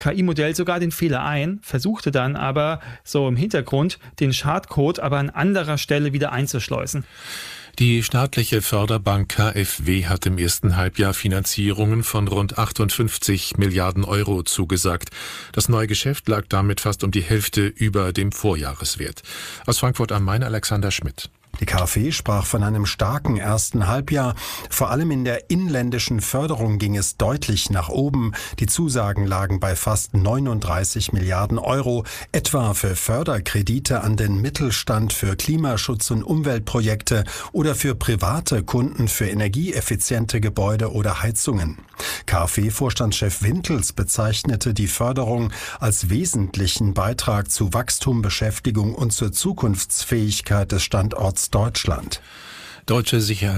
KI-Modell sogar den Fehler ein, versuchte dann aber so im Hintergrund den Schadcode aber an anderer Stelle wieder einzuschleusen. Die staatliche Förderbank KfW hat im ersten Halbjahr Finanzierungen von rund 58 Milliarden Euro zugesagt. Das neue Geschäft lag damit fast um die Hälfte über dem Vorjahreswert. Aus Frankfurt am Main Alexander Schmidt. Die KfW sprach von einem starken ersten Halbjahr. Vor allem in der inländischen Förderung ging es deutlich nach oben. Die Zusagen lagen bei fast 39 Milliarden Euro, etwa für Förderkredite an den Mittelstand, für Klimaschutz- und Umweltprojekte oder für private Kunden für energieeffiziente Gebäude oder Heizungen. KfW-Vorstandschef Wintels bezeichnete die Förderung als wesentlichen Beitrag zu Wachstum, Beschäftigung und zur Zukunftsfähigkeit des Standorts Deutschland. Deutsche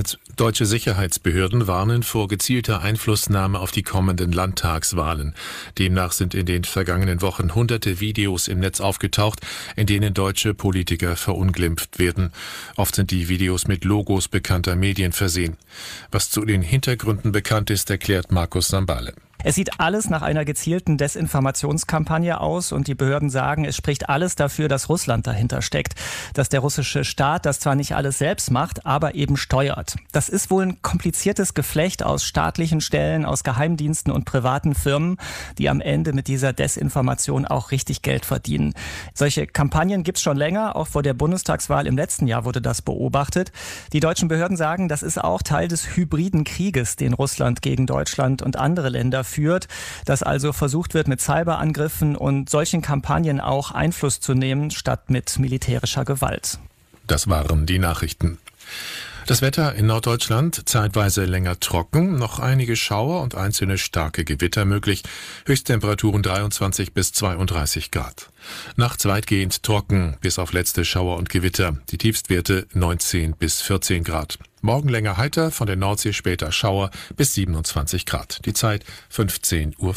Sicherheitsbehörden warnen vor gezielter Einflussnahme auf die kommenden Landtagswahlen. Demnach sind in den vergangenen Wochen hunderte Videos im Netz aufgetaucht, in denen deutsche Politiker verunglimpft werden. Oft sind die Videos mit Logos bekannter Medien versehen. Was zu den Hintergründen bekannt ist, erklärt Markus Sambale. Es sieht alles nach einer gezielten Desinformationskampagne aus und die Behörden sagen, es spricht alles dafür, dass Russland dahinter steckt. Dass der russische Staat das zwar nicht alles selbst macht, aber eben steuert. Das ist wohl ein kompliziertes Geflecht aus staatlichen Stellen, aus Geheimdiensten und privaten Firmen, die am Ende mit dieser Desinformation auch richtig Geld verdienen. Solche Kampagnen gibt's schon länger, auch vor der Bundestagswahl im letzten Jahr wurde das beobachtet. Die deutschen Behörden sagen, das ist auch Teil des hybriden Krieges, den Russland gegen Deutschland und andere Länder führt, dass also versucht wird, mit Cyberangriffen und solchen Kampagnen auch Einfluss zu nehmen, statt mit militärischer Gewalt. Das waren die Nachrichten. Das Wetter in Norddeutschland zeitweise länger trocken, noch einige Schauer und einzelne starke Gewitter möglich, Höchsttemperaturen 23 bis 32 Grad. Nachts weitgehend trocken, bis auf letzte Schauer und Gewitter, die Tiefstwerte 19 bis 14 Grad. Morgen länger heiter, von der Nordsee später Schauer bis 27 Grad. Die Zeit 15:05 Uhr.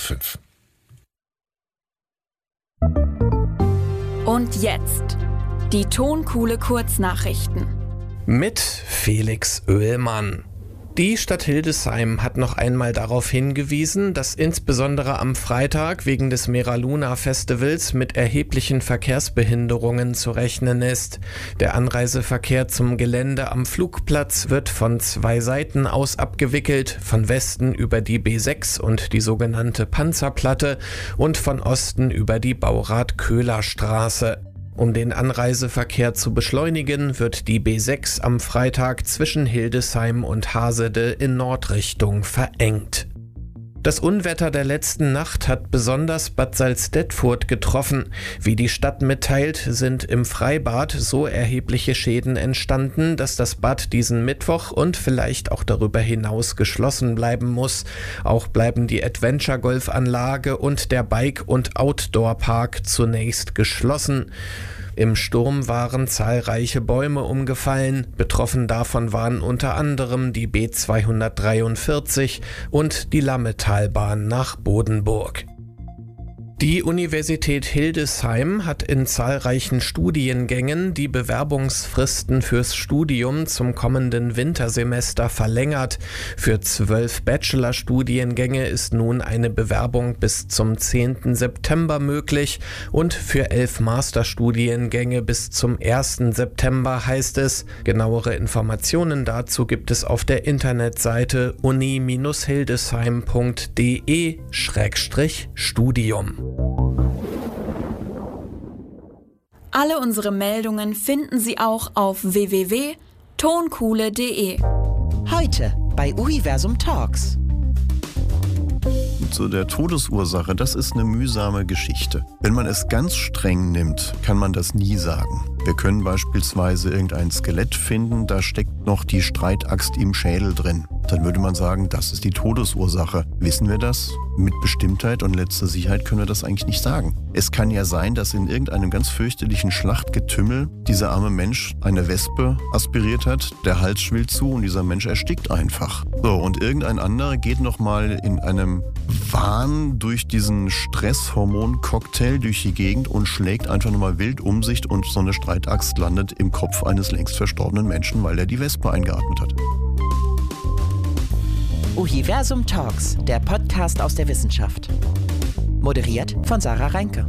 Und jetzt die Tonkuhle Kurznachrichten. Mit Felix Oehlmann. Die Stadt Hildesheim hat noch einmal darauf hingewiesen, dass insbesondere am Freitag wegen des Mera-Luna-Festivals mit erheblichen Verkehrsbehinderungen zu rechnen ist. Der Anreiseverkehr zum Gelände am Flugplatz wird von zwei Seiten aus abgewickelt, von Westen über die B6 und die sogenannte Panzerplatte und von Osten über die Baurath-Köhler-Straße. Um den Anreiseverkehr zu beschleunigen, wird die B6 am Freitag zwischen Hildesheim und Hasede in Nordrichtung verengt. Das Unwetter der letzten Nacht hat besonders Bad Salzdetfurt getroffen. Wie die Stadt mitteilt, sind im Freibad so erhebliche Schäden entstanden, dass das Bad diesen Mittwoch und vielleicht auch darüber hinaus geschlossen bleiben muss. Auch bleiben die Adventure-Golfanlage und der Bike- und Outdoor-Park zunächst geschlossen. Im Sturm waren zahlreiche Bäume umgefallen. Betroffen davon waren unter anderem die B243 und die Lammetalbahn nach Bodenburg. Die Universität Hildesheim hat in zahlreichen Studiengängen die Bewerbungsfristen fürs Studium zum kommenden Wintersemester verlängert. Für 12 Bachelorstudiengänge ist nun eine Bewerbung bis zum 10. September möglich und für 11 Masterstudiengänge bis zum 1. September heißt es. Genauere Informationen dazu gibt es auf der Internetseite uni-hildesheim.de/studium. Alle unsere Meldungen finden Sie auch auf www.tonkuhle.de. Heute bei Universum Talks. Zu der Todesursache, das ist eine mühsame Geschichte. Wenn man es ganz streng nimmt, kann man das nie sagen. Wir können beispielsweise irgendein Skelett finden, da steckt noch die Streitaxt im Schädel drin. Dann würde man sagen, das ist die Todesursache. Wissen wir das? Mit Bestimmtheit und letzter Sicherheit können wir das eigentlich nicht sagen. Es kann ja sein, dass in irgendeinem ganz fürchterlichen Schlachtgetümmel dieser arme Mensch eine Wespe aspiriert hat, der Hals schwillt zu und dieser Mensch erstickt einfach. So, und irgendein anderer geht nochmal in einem Wahn durch diesen Stresshormon-Cocktail durch die Gegend und schlägt einfach nochmal wild um sich und so eine Streitaxt landet im Kopf eines längst verstorbenen Menschen, weil er die Wespe eingeatmet hat. Universum Talks, der Podcast aus der Wissenschaft. Moderiert von Sarah Reinke.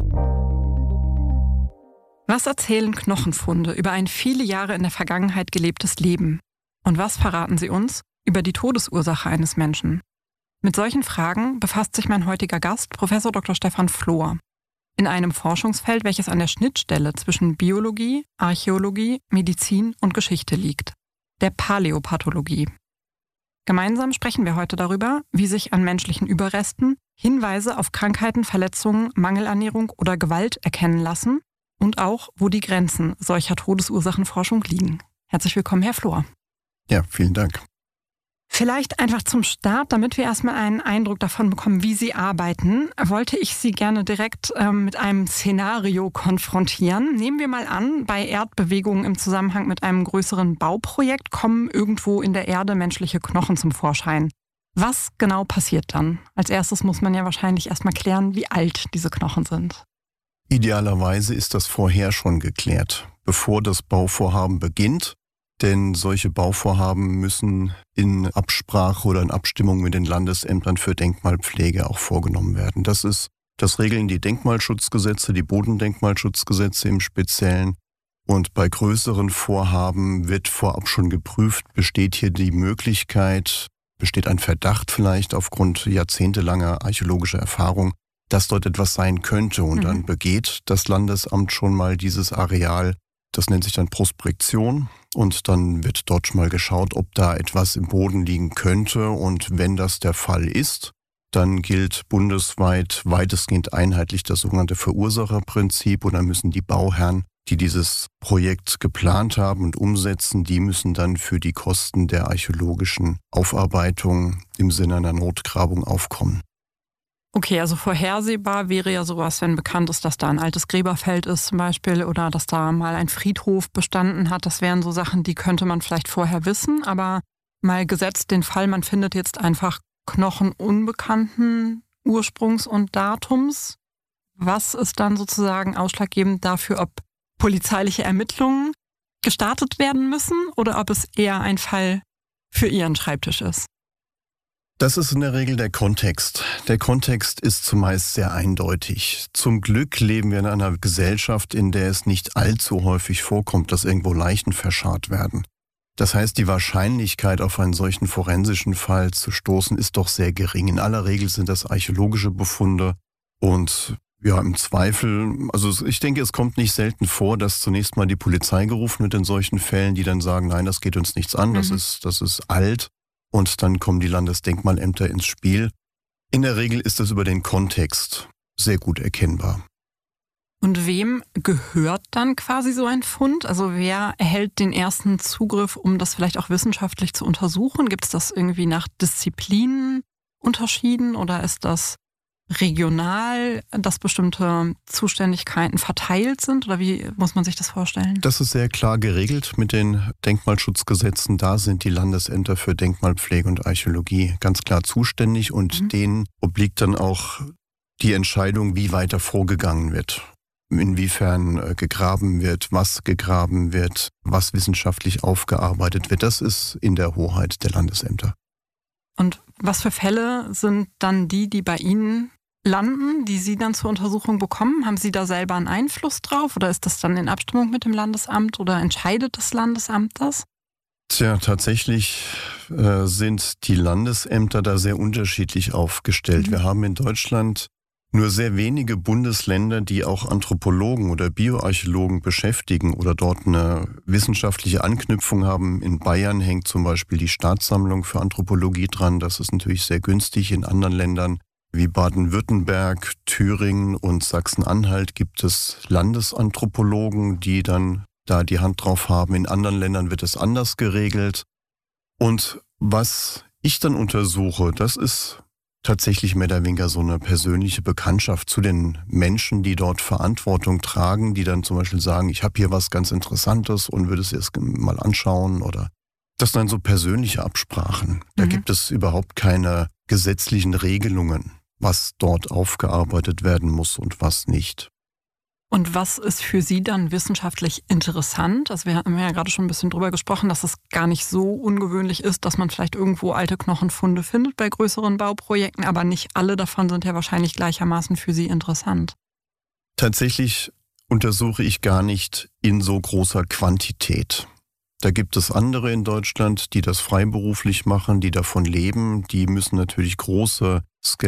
Was erzählen Knochenfunde über ein viele Jahre in der Vergangenheit gelebtes Leben? Und was verraten sie uns über die Todesursache eines Menschen? Mit solchen Fragen befasst sich mein heutiger Gast, Professor Dr. Stefan Flohr, in einem Forschungsfeld, welches an der Schnittstelle zwischen Biologie, Archäologie, Medizin und Geschichte liegt, der Paläopathologie. Gemeinsam sprechen wir heute darüber, wie sich an menschlichen Überresten Hinweise auf Krankheiten, Verletzungen, Mangelernährung oder Gewalt erkennen lassen und auch, wo die Grenzen solcher Todesursachenforschung liegen. Herzlich willkommen, Herr Flohr. Ja, vielen Dank. Vielleicht einfach zum Start, damit wir erstmal einen Eindruck davon bekommen, wie Sie arbeiten, wollte ich Sie gerne direkt mit einem Szenario konfrontieren. Nehmen wir mal an, bei Erdbewegungen im Zusammenhang mit einem größeren Bauprojekt kommen irgendwo in der Erde menschliche Knochen zum Vorschein. Was genau passiert dann? Als erstes muss man ja wahrscheinlich erstmal klären, wie alt diese Knochen sind. Idealerweise ist das vorher schon geklärt, bevor das Bauvorhaben beginnt. Denn solche Bauvorhaben müssen in Absprache oder in Abstimmung mit den Landesämtern für Denkmalpflege auch vorgenommen werden. Das regeln die Denkmalschutzgesetze, die Bodendenkmalschutzgesetze im Speziellen. Und bei größeren Vorhaben wird vorab schon geprüft, besteht hier die Möglichkeit, besteht ein Verdacht vielleicht aufgrund jahrzehntelanger archäologischer Erfahrung, dass dort etwas sein könnte. Und dann begeht das Landesamt schon mal dieses Areal. Das nennt sich dann Prospektion. Und dann wird dort schon mal geschaut, ob da etwas im Boden liegen könnte. Und wenn das der Fall ist, dann gilt bundesweit weitestgehend einheitlich das sogenannte Verursacherprinzip. Und dann müssen die Bauherren, die dieses Projekt geplant haben und umsetzen, die müssen dann für die Kosten der archäologischen Aufarbeitung im Sinne einer Notgrabung aufkommen. Okay, also vorhersehbar wäre ja sowas, wenn bekannt ist, dass da ein altes Gräberfeld ist zum Beispiel oder dass da mal ein Friedhof bestanden hat. Das wären so Sachen, die könnte man vielleicht vorher wissen. Aber mal gesetzt den Fall, man findet jetzt einfach Knochen unbekannten Ursprungs und Datums. Was ist dann sozusagen ausschlaggebend dafür, ob polizeiliche Ermittlungen gestartet werden müssen oder ob es eher ein Fall für Ihren Schreibtisch ist? Das ist in der Regel der Kontext. Der Kontext ist zumeist sehr eindeutig. Zum Glück leben wir in einer Gesellschaft, in der es nicht allzu häufig vorkommt, dass irgendwo Leichen verscharrt werden. Das heißt, die Wahrscheinlichkeit, auf einen solchen forensischen Fall zu stoßen, ist doch sehr gering. In aller Regel sind das archäologische Befunde und ja, im Zweifel, also ich denke, es kommt nicht selten vor, dass zunächst mal die Polizei gerufen wird in solchen Fällen, die dann sagen, nein, das geht uns nichts an, das ist alt. Und dann kommen die Landesdenkmalämter ins Spiel. In der Regel ist das über den Kontext sehr gut erkennbar. Und wem gehört dann quasi so ein Fund? Also wer erhält den ersten Zugriff, um das vielleicht auch wissenschaftlich zu untersuchen? Gibt es das irgendwie nach Disziplinen unterschieden oder ist das regional, dass bestimmte Zuständigkeiten verteilt sind? Oder wie muss man sich das vorstellen? Das ist sehr klar geregelt mit den Denkmalschutzgesetzen. Da sind die Landesämter für Denkmalpflege und Archäologie ganz klar zuständig und denen obliegt dann auch die Entscheidung, wie weiter vorgegangen wird. Inwiefern gegraben wird, was wissenschaftlich aufgearbeitet wird. Das ist in der Hoheit der Landesämter. Und was für Fälle sind dann die bei Ihnen landen, die Sie dann zur Untersuchung bekommen? Haben Sie da selber einen Einfluss drauf oder ist das dann in Abstimmung mit dem Landesamt oder entscheidet das Landesamt das? Tja, tatsächlich sind die Landesämter da sehr unterschiedlich aufgestellt. Wir haben in Deutschland nur sehr wenige Bundesländer, die auch Anthropologen oder Bioarchäologen beschäftigen oder dort eine wissenschaftliche Anknüpfung haben. In Bayern hängt zum Beispiel die Staatssammlung für Anthropologie dran. Das ist natürlich sehr günstig. In anderen Ländern wie Baden-Württemberg, Thüringen und Sachsen-Anhalt gibt es Landesanthropologen, die dann da die Hand drauf haben. In anderen Ländern wird es anders geregelt. Und was ich dann untersuche, das ist tatsächlich mehr oder weniger so eine persönliche Bekanntschaft zu den Menschen, die dort Verantwortung tragen, die dann zum Beispiel sagen, ich habe hier was ganz Interessantes und würde es erst mal anschauen oder das sind dann so persönliche Absprachen. Da gibt es überhaupt keine gesetzlichen Regelungen, was dort aufgearbeitet werden muss und was nicht. Und was ist für Sie dann wissenschaftlich interessant? Also wir haben ja gerade schon ein bisschen drüber gesprochen, dass es gar nicht so ungewöhnlich ist, dass man vielleicht irgendwo alte Knochenfunde findet bei größeren Bauprojekten, aber nicht alle davon sind ja wahrscheinlich gleichermaßen für Sie interessant. Tatsächlich untersuche ich gar nicht in so großer Quantität. Da gibt es andere in Deutschland, die das freiberuflich machen, die davon leben. Die müssen natürlich große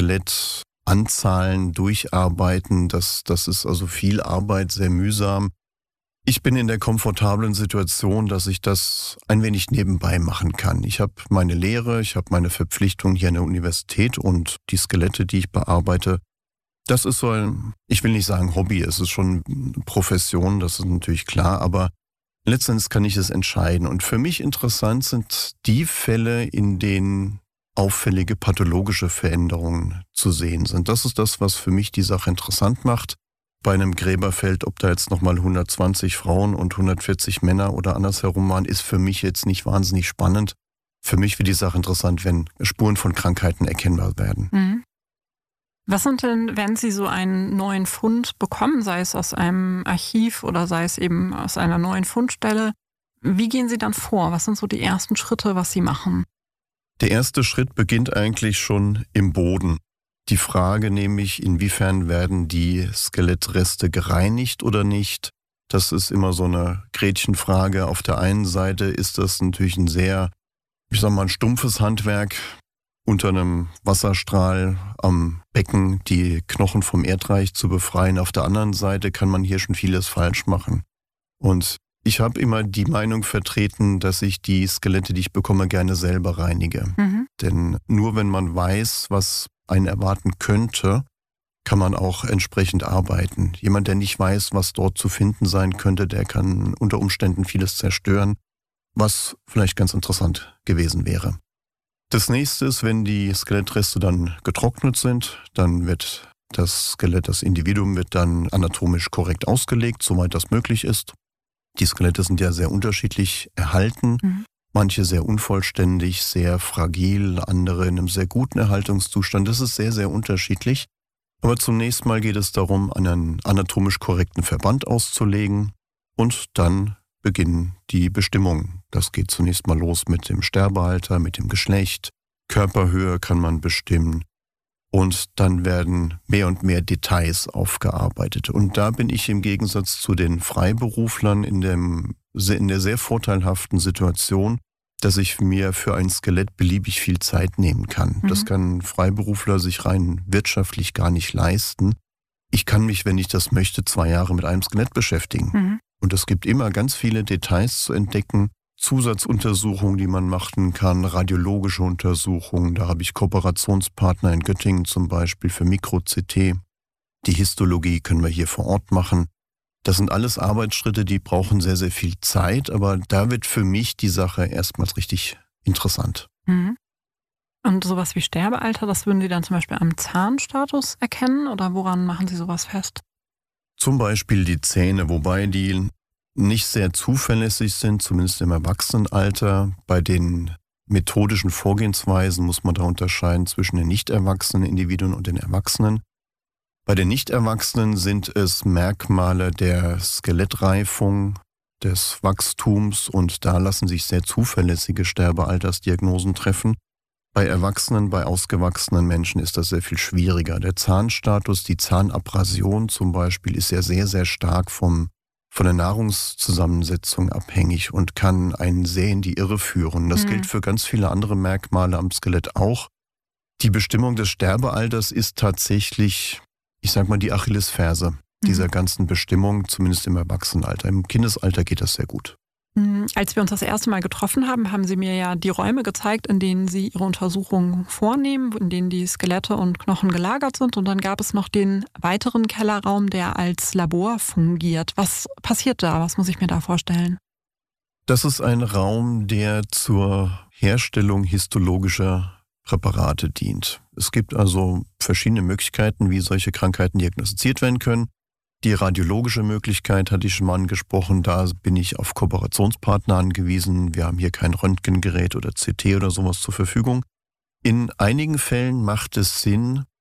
Skelettanzahlen durcharbeiten. Das ist also viel Arbeit, sehr mühsam. Ich bin in der komfortablen Situation, dass ich das ein wenig nebenbei machen kann. Ich habe meine Lehre, ich habe meine Verpflichtung hier an der Universität und die Skelette, die ich bearbeite. Das ist so ein, ich will nicht sagen Hobby, es ist schon eine Profession, das ist natürlich klar, aber letztendlich kann ich es entscheiden. Und für mich interessant sind die Fälle, in denen auffällige pathologische Veränderungen zu sehen sind. Das ist das, was für mich die Sache interessant macht. Bei einem Gräberfeld, ob da jetzt nochmal 120 Frauen und 140 Männer oder andersherum waren, ist für mich jetzt nicht wahnsinnig spannend. Für mich wird die Sache interessant, wenn Spuren von Krankheiten erkennbar werden. Mhm. Was sind denn, wenn Sie so einen neuen Fund bekommen, sei es aus einem Archiv oder sei es eben aus einer neuen Fundstelle, wie gehen Sie dann vor? Was sind so die ersten Schritte, was Sie machen? Der erste Schritt beginnt eigentlich schon im Boden. Die Frage nämlich, inwiefern werden die Skelettreste gereinigt oder nicht? Das ist immer so eine Gretchenfrage. Auf der einen Seite ist das natürlich ein sehr, ein stumpfes Handwerk, unter einem Wasserstrahl am Becken die Knochen vom Erdreich zu befreien. Auf der anderen Seite kann man hier schon vieles falsch machen. Und ich habe immer die Meinung vertreten, dass ich die Skelette, die ich bekomme, gerne selber reinige. Mhm. Denn nur wenn man weiß, was einen erwarten könnte, kann man auch entsprechend arbeiten. Jemand, der nicht weiß, was dort zu finden sein könnte, der kann unter Umständen vieles zerstören, was vielleicht ganz interessant gewesen wäre. Das nächste ist, wenn die Skelettreste dann getrocknet sind, dann wird das Skelett, das Individuum wird dann anatomisch korrekt ausgelegt, soweit das möglich ist. Die Skelette sind ja sehr unterschiedlich erhalten, manche sehr unvollständig, sehr fragil, andere in einem sehr guten Erhaltungszustand. Das ist sehr, sehr unterschiedlich. Aber zunächst mal geht es darum, einen anatomisch korrekten Verband auszulegen und dann beginnen die Bestimmungen. Das geht zunächst mal los mit dem Sterbealter, mit dem Geschlecht, Körperhöhe kann man bestimmen und dann werden mehr und mehr Details aufgearbeitet. Und da bin ich im Gegensatz zu den Freiberuflern in der sehr vorteilhaften Situation, dass ich mir für ein Skelett beliebig viel Zeit nehmen kann. Das kann ein Freiberufler sich rein wirtschaftlich gar nicht leisten. Ich kann mich, wenn ich das möchte, 2 Jahre mit einem Skelett beschäftigen. Und es gibt immer ganz viele Details zu entdecken, Zusatzuntersuchungen, die man machen kann, radiologische Untersuchungen. Da habe ich Kooperationspartner in Göttingen zum Beispiel für Mikro-CT. Die Histologie können wir hier vor Ort machen. Das sind alles Arbeitsschritte, die brauchen sehr, sehr viel Zeit, aber da wird für mich die Sache erstmals richtig interessant. Und sowas wie Sterbealter, das würden Sie dann zum Beispiel am Zahnstatus erkennen oder woran machen Sie sowas fest? Zum Beispiel die Zähne, wobei die nicht sehr zuverlässig sind, zumindest im Erwachsenenalter. Bei den methodischen Vorgehensweisen muss man da unterscheiden zwischen den nicht erwachsenen Individuen und den Erwachsenen. Bei den Nicht-Erwachsenen sind es Merkmale der Skelettreifung, des Wachstums und da lassen sich sehr zuverlässige Sterbealtersdiagnosen treffen. Bei Erwachsenen, bei ausgewachsenen Menschen ist das sehr viel schwieriger. Der Zahnstatus, die Zahnabrasion zum Beispiel, ist ja sehr, sehr stark von der Nahrungszusammensetzung abhängig und kann einen sehr in die Irre führen. Das gilt für ganz viele andere Merkmale am Skelett auch. Die Bestimmung des Sterbealters ist tatsächlich, ich sag mal, die Achillesferse dieser ganzen Bestimmung, zumindest im Erwachsenenalter. Im Kindesalter geht das sehr gut. Als wir uns das erste Mal getroffen haben, haben Sie mir ja die Räume gezeigt, in denen Sie Ihre Untersuchungen vornehmen, in denen die Skelette und Knochen gelagert sind. Und dann gab es noch den weiteren Kellerraum, der als Labor fungiert. Was passiert da? Was muss ich mir da vorstellen? Das ist ein Raum, der zur Herstellung histologischer Präparate dient. Es gibt also verschiedene Möglichkeiten, wie solche Krankheiten diagnostiziert werden können. Die radiologische Möglichkeit hatte ich schon mal angesprochen, da bin ich auf Kooperationspartner angewiesen. Wir haben hier kein Röntgengerät oder CT oder sowas zur Verfügung. In einigen Fällen macht es Sinn,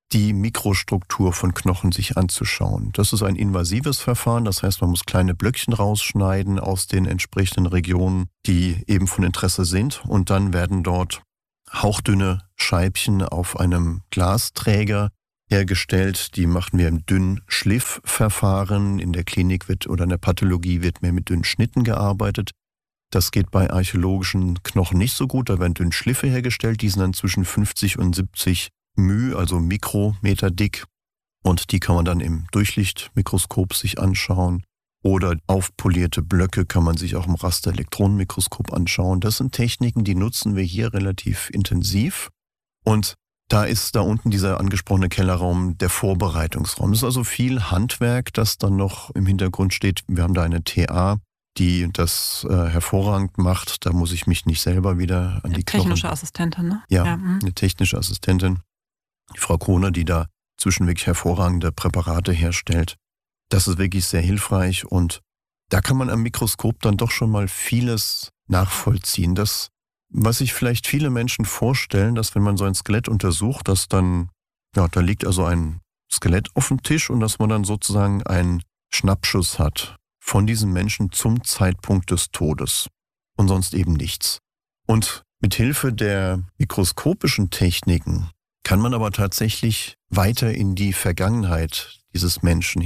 die Mikrostruktur von Knochen sich anzuschauen. Das ist ein invasives Verfahren, das heißt, man muss kleine Blöckchen rausschneiden aus den entsprechenden Regionen, die eben von Interesse sind, und dann werden dort hauchdünne Scheibchen auf einem Glasträger hergestellt. Die machen wir im dünnen Schliffverfahren. In der Klinik oder in der Pathologie wird mehr mit dünnen Schnitten gearbeitet. Das geht bei archäologischen Knochen nicht so gut. Da werden dünne Schliffe hergestellt. Die sind dann zwischen 50 und 70 μ, also Mikrometer dick. Und die kann man dann im Durchlichtmikroskop sich anschauen. Oder aufpolierte Blöcke kann man sich auch im Rasterelektronenmikroskop anschauen. Das sind Techniken, die nutzen wir hier relativ intensiv. Und da ist da unten dieser angesprochene Kellerraum der Vorbereitungsraum. Es ist also viel Handwerk, das dann noch im Hintergrund steht. Wir haben da eine TA, die das hervorragend macht. Da muss ich mich nicht selber wieder an die Knochen... Technische Assistentin, ne? Ja, eine technische Assistentin. Die Frau Kohner, die da zwischen wirklich hervorragende Präparate herstellt. Das ist wirklich sehr hilfreich und da kann man am Mikroskop dann doch schon mal vieles nachvollziehen. Das, was sich vielleicht viele Menschen vorstellen, dass wenn man so ein Skelett untersucht, dass dann, ja, da liegt also ein Skelett auf dem Tisch und dass man dann sozusagen einen Schnappschuss hat von diesem Menschen zum Zeitpunkt des Todes und sonst eben nichts. Und mit Hilfe der mikroskopischen Techniken kann man aber tatsächlich weiter in die Vergangenheit dieses Menschen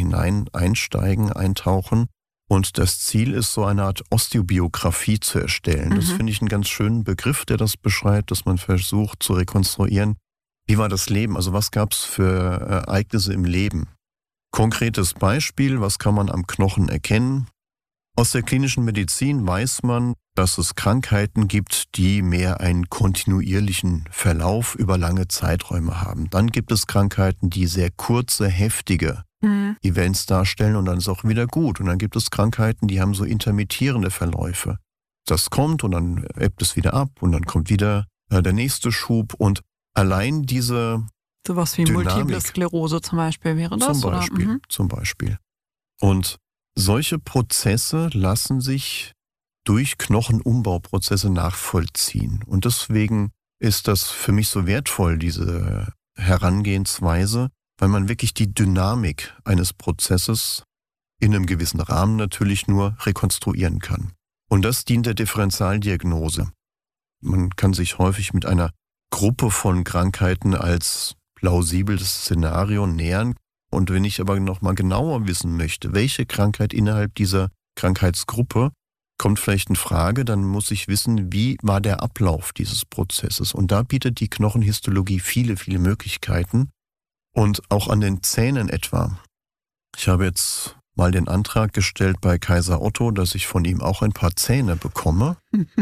eintauchen. Und das Ziel ist, so eine Art Osteobiografie zu erstellen. Das finde ich einen ganz schönen Begriff, der das beschreibt, dass man versucht zu rekonstruieren, wie war das Leben, also was gab es für Ereignisse im Leben. Konkretes Beispiel, was kann man am Knochen erkennen? Aus der klinischen Medizin weiß man, dass es Krankheiten gibt, die mehr einen kontinuierlichen Verlauf über lange Zeiträume haben. Dann gibt es Krankheiten, die sehr kurze, heftige Events darstellen und dann ist auch wieder gut. Und dann gibt es Krankheiten, die haben so intermittierende Verläufe. Das kommt und dann ebbt es wieder ab und dann kommt wieder der nächste Schub und allein diese sowas wie Dynamik, Multiple Sklerose zum Beispiel wäre das? Zum Beispiel. Und solche Prozesse lassen sich durch Knochenumbauprozesse nachvollziehen. Und deswegen ist das für mich so wertvoll, diese Herangehensweise, weil man wirklich die Dynamik eines Prozesses in einem gewissen Rahmen natürlich nur rekonstruieren kann. Und das dient der Differentialdiagnose. Man kann sich häufig mit einer Gruppe von Krankheiten als plausibles Szenario nähern. Und wenn ich aber noch mal genauer wissen möchte, welche Krankheit innerhalb dieser Krankheitsgruppe kommt vielleicht in Frage, dann muss ich wissen, wie war der Ablauf dieses Prozesses. Und da bietet die Knochenhistologie viele, viele Möglichkeiten. Und auch an den Zähnen etwa. Ich habe jetzt mal den Antrag gestellt bei Kaiser Otto, dass ich von ihm auch ein paar Zähne bekomme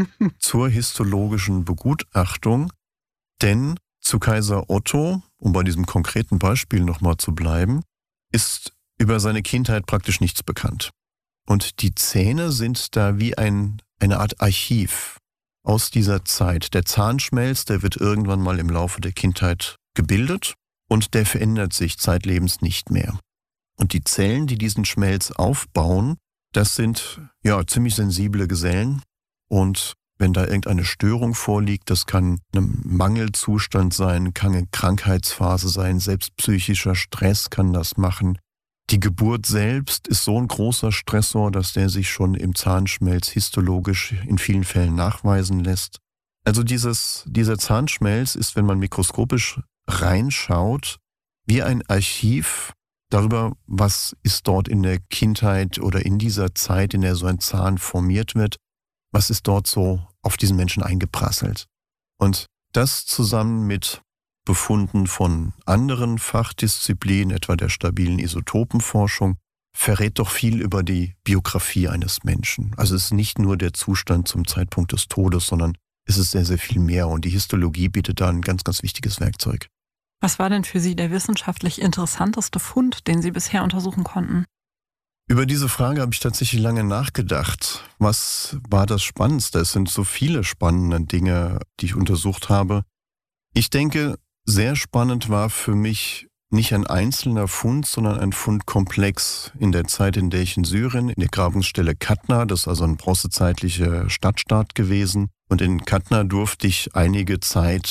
zur histologischen Begutachtung. Denn zu Kaiser Otto, um bei diesem konkreten Beispiel nochmal zu bleiben, ist über seine Kindheit praktisch nichts bekannt. Und die Zähne sind da wie eine Art Archiv aus dieser Zeit. Der Zahnschmelz, der wird irgendwann mal im Laufe der Kindheit gebildet und der verändert sich zeitlebens nicht mehr. Und die Zellen, die diesen Schmelz aufbauen, das sind ja ziemlich sensible Gesellen. Und wenn da irgendeine Störung vorliegt, das kann ein Mangelzustand sein, kann eine Krankheitsphase sein, selbst psychischer Stress kann das machen. Die Geburt selbst ist so ein großer Stressor, dass der sich schon im Zahnschmelz histologisch in vielen Fällen nachweisen lässt. Also dieser Zahnschmelz ist, wenn man mikroskopisch reinschaut, wie ein Archiv darüber, was ist dort in der Kindheit oder in dieser Zeit, in der so ein Zahn formiert wird, was ist dort so auf diesen Menschen eingeprasselt. Und das zusammen mit Befunden von anderen Fachdisziplinen, etwa der stabilen Isotopenforschung, verrät doch viel über die Biografie eines Menschen. Also es ist nicht nur der Zustand zum Zeitpunkt des Todes, sondern es ist sehr, sehr viel mehr. Und die Histologie bietet da ein ganz, ganz wichtiges Werkzeug. Was war denn für Sie der wissenschaftlich interessanteste Fund, den Sie bisher untersuchen konnten? Über diese Frage habe ich tatsächlich lange nachgedacht. Was war das Spannendste? Es sind so viele spannende Dinge, die ich untersucht habe. Ich denke, sehr spannend war für mich nicht ein einzelner Fund, sondern ein Fundkomplex in der Zeit, in der ich in Syrien, in der Grabungsstelle Katna, das ist also ein bronzezeitlicher Stadtstaat gewesen. Und in Katna durfte ich einige Zeit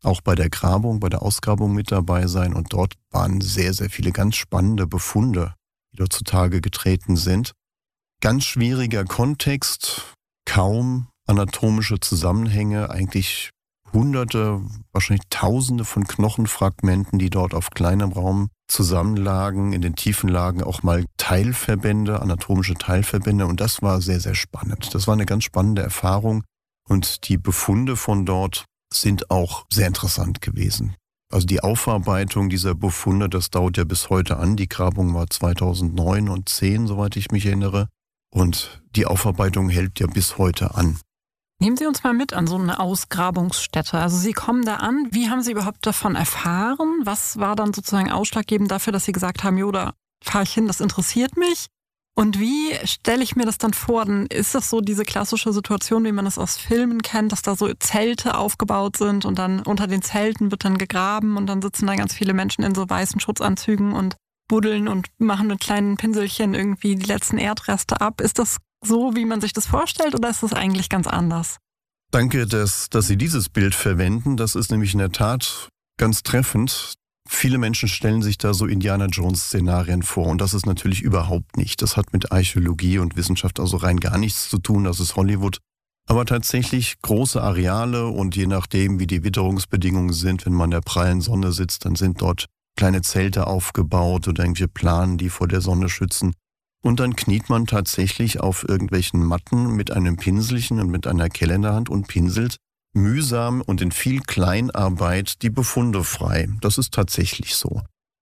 auch bei der Grabung, bei der Ausgrabung mit dabei sein. Und dort waren sehr, sehr viele ganz spannende Befunde, die dort zutage getreten sind. Ganz schwieriger Kontext, kaum anatomische Zusammenhänge, eigentlich Hunderte, wahrscheinlich Tausende von Knochenfragmenten, die dort auf kleinem Raum zusammenlagen, in den tiefen Lagen auch mal Teilverbände, anatomische Teilverbände, und das war sehr, sehr spannend. Das war eine ganz spannende Erfahrung und die Befunde von dort sind auch sehr interessant gewesen. Also die Aufarbeitung dieser Befunde, das dauert ja bis heute an. Die Grabung war 2009 und 2010, soweit ich mich erinnere, und die Aufarbeitung hält ja bis heute an. Nehmen Sie uns mal mit an so eine Ausgrabungsstätte. Also Sie kommen da an. Wie haben Sie überhaupt davon erfahren? Was war dann sozusagen ausschlaggebend dafür, dass Sie gesagt haben, jo, da fahre ich hin, das interessiert mich? Und wie stelle ich mir das dann vor? Dann ist das so diese klassische Situation, wie man es aus Filmen kennt, dass da so Zelte aufgebaut sind und dann unter den Zelten wird dann gegraben und dann sitzen da ganz viele Menschen in so weißen Schutzanzügen und buddeln und machen mit kleinen Pinselchen irgendwie die letzten Erdreste ab. Ist das so, wie man sich das vorstellt, oder ist das eigentlich ganz anders? Danke, dass Sie dieses Bild verwenden. Das ist nämlich in der Tat ganz treffend. Viele Menschen stellen sich da so Indiana-Jones-Szenarien vor und das ist natürlich überhaupt nicht. Das hat mit Archäologie und Wissenschaft also rein gar nichts zu tun, das ist Hollywood. Aber tatsächlich große Areale und je nachdem, wie die Witterungsbedingungen sind, wenn man in der prallen Sonne sitzt, dann sind dort kleine Zelte aufgebaut oder irgendwelche Planen, die vor der Sonne schützen. Und dann kniet man tatsächlich auf irgendwelchen Matten mit einem Pinselchen und mit einer Kelle in der Hand und pinselt mühsam und in viel Kleinarbeit die Befunde frei. Das ist tatsächlich so.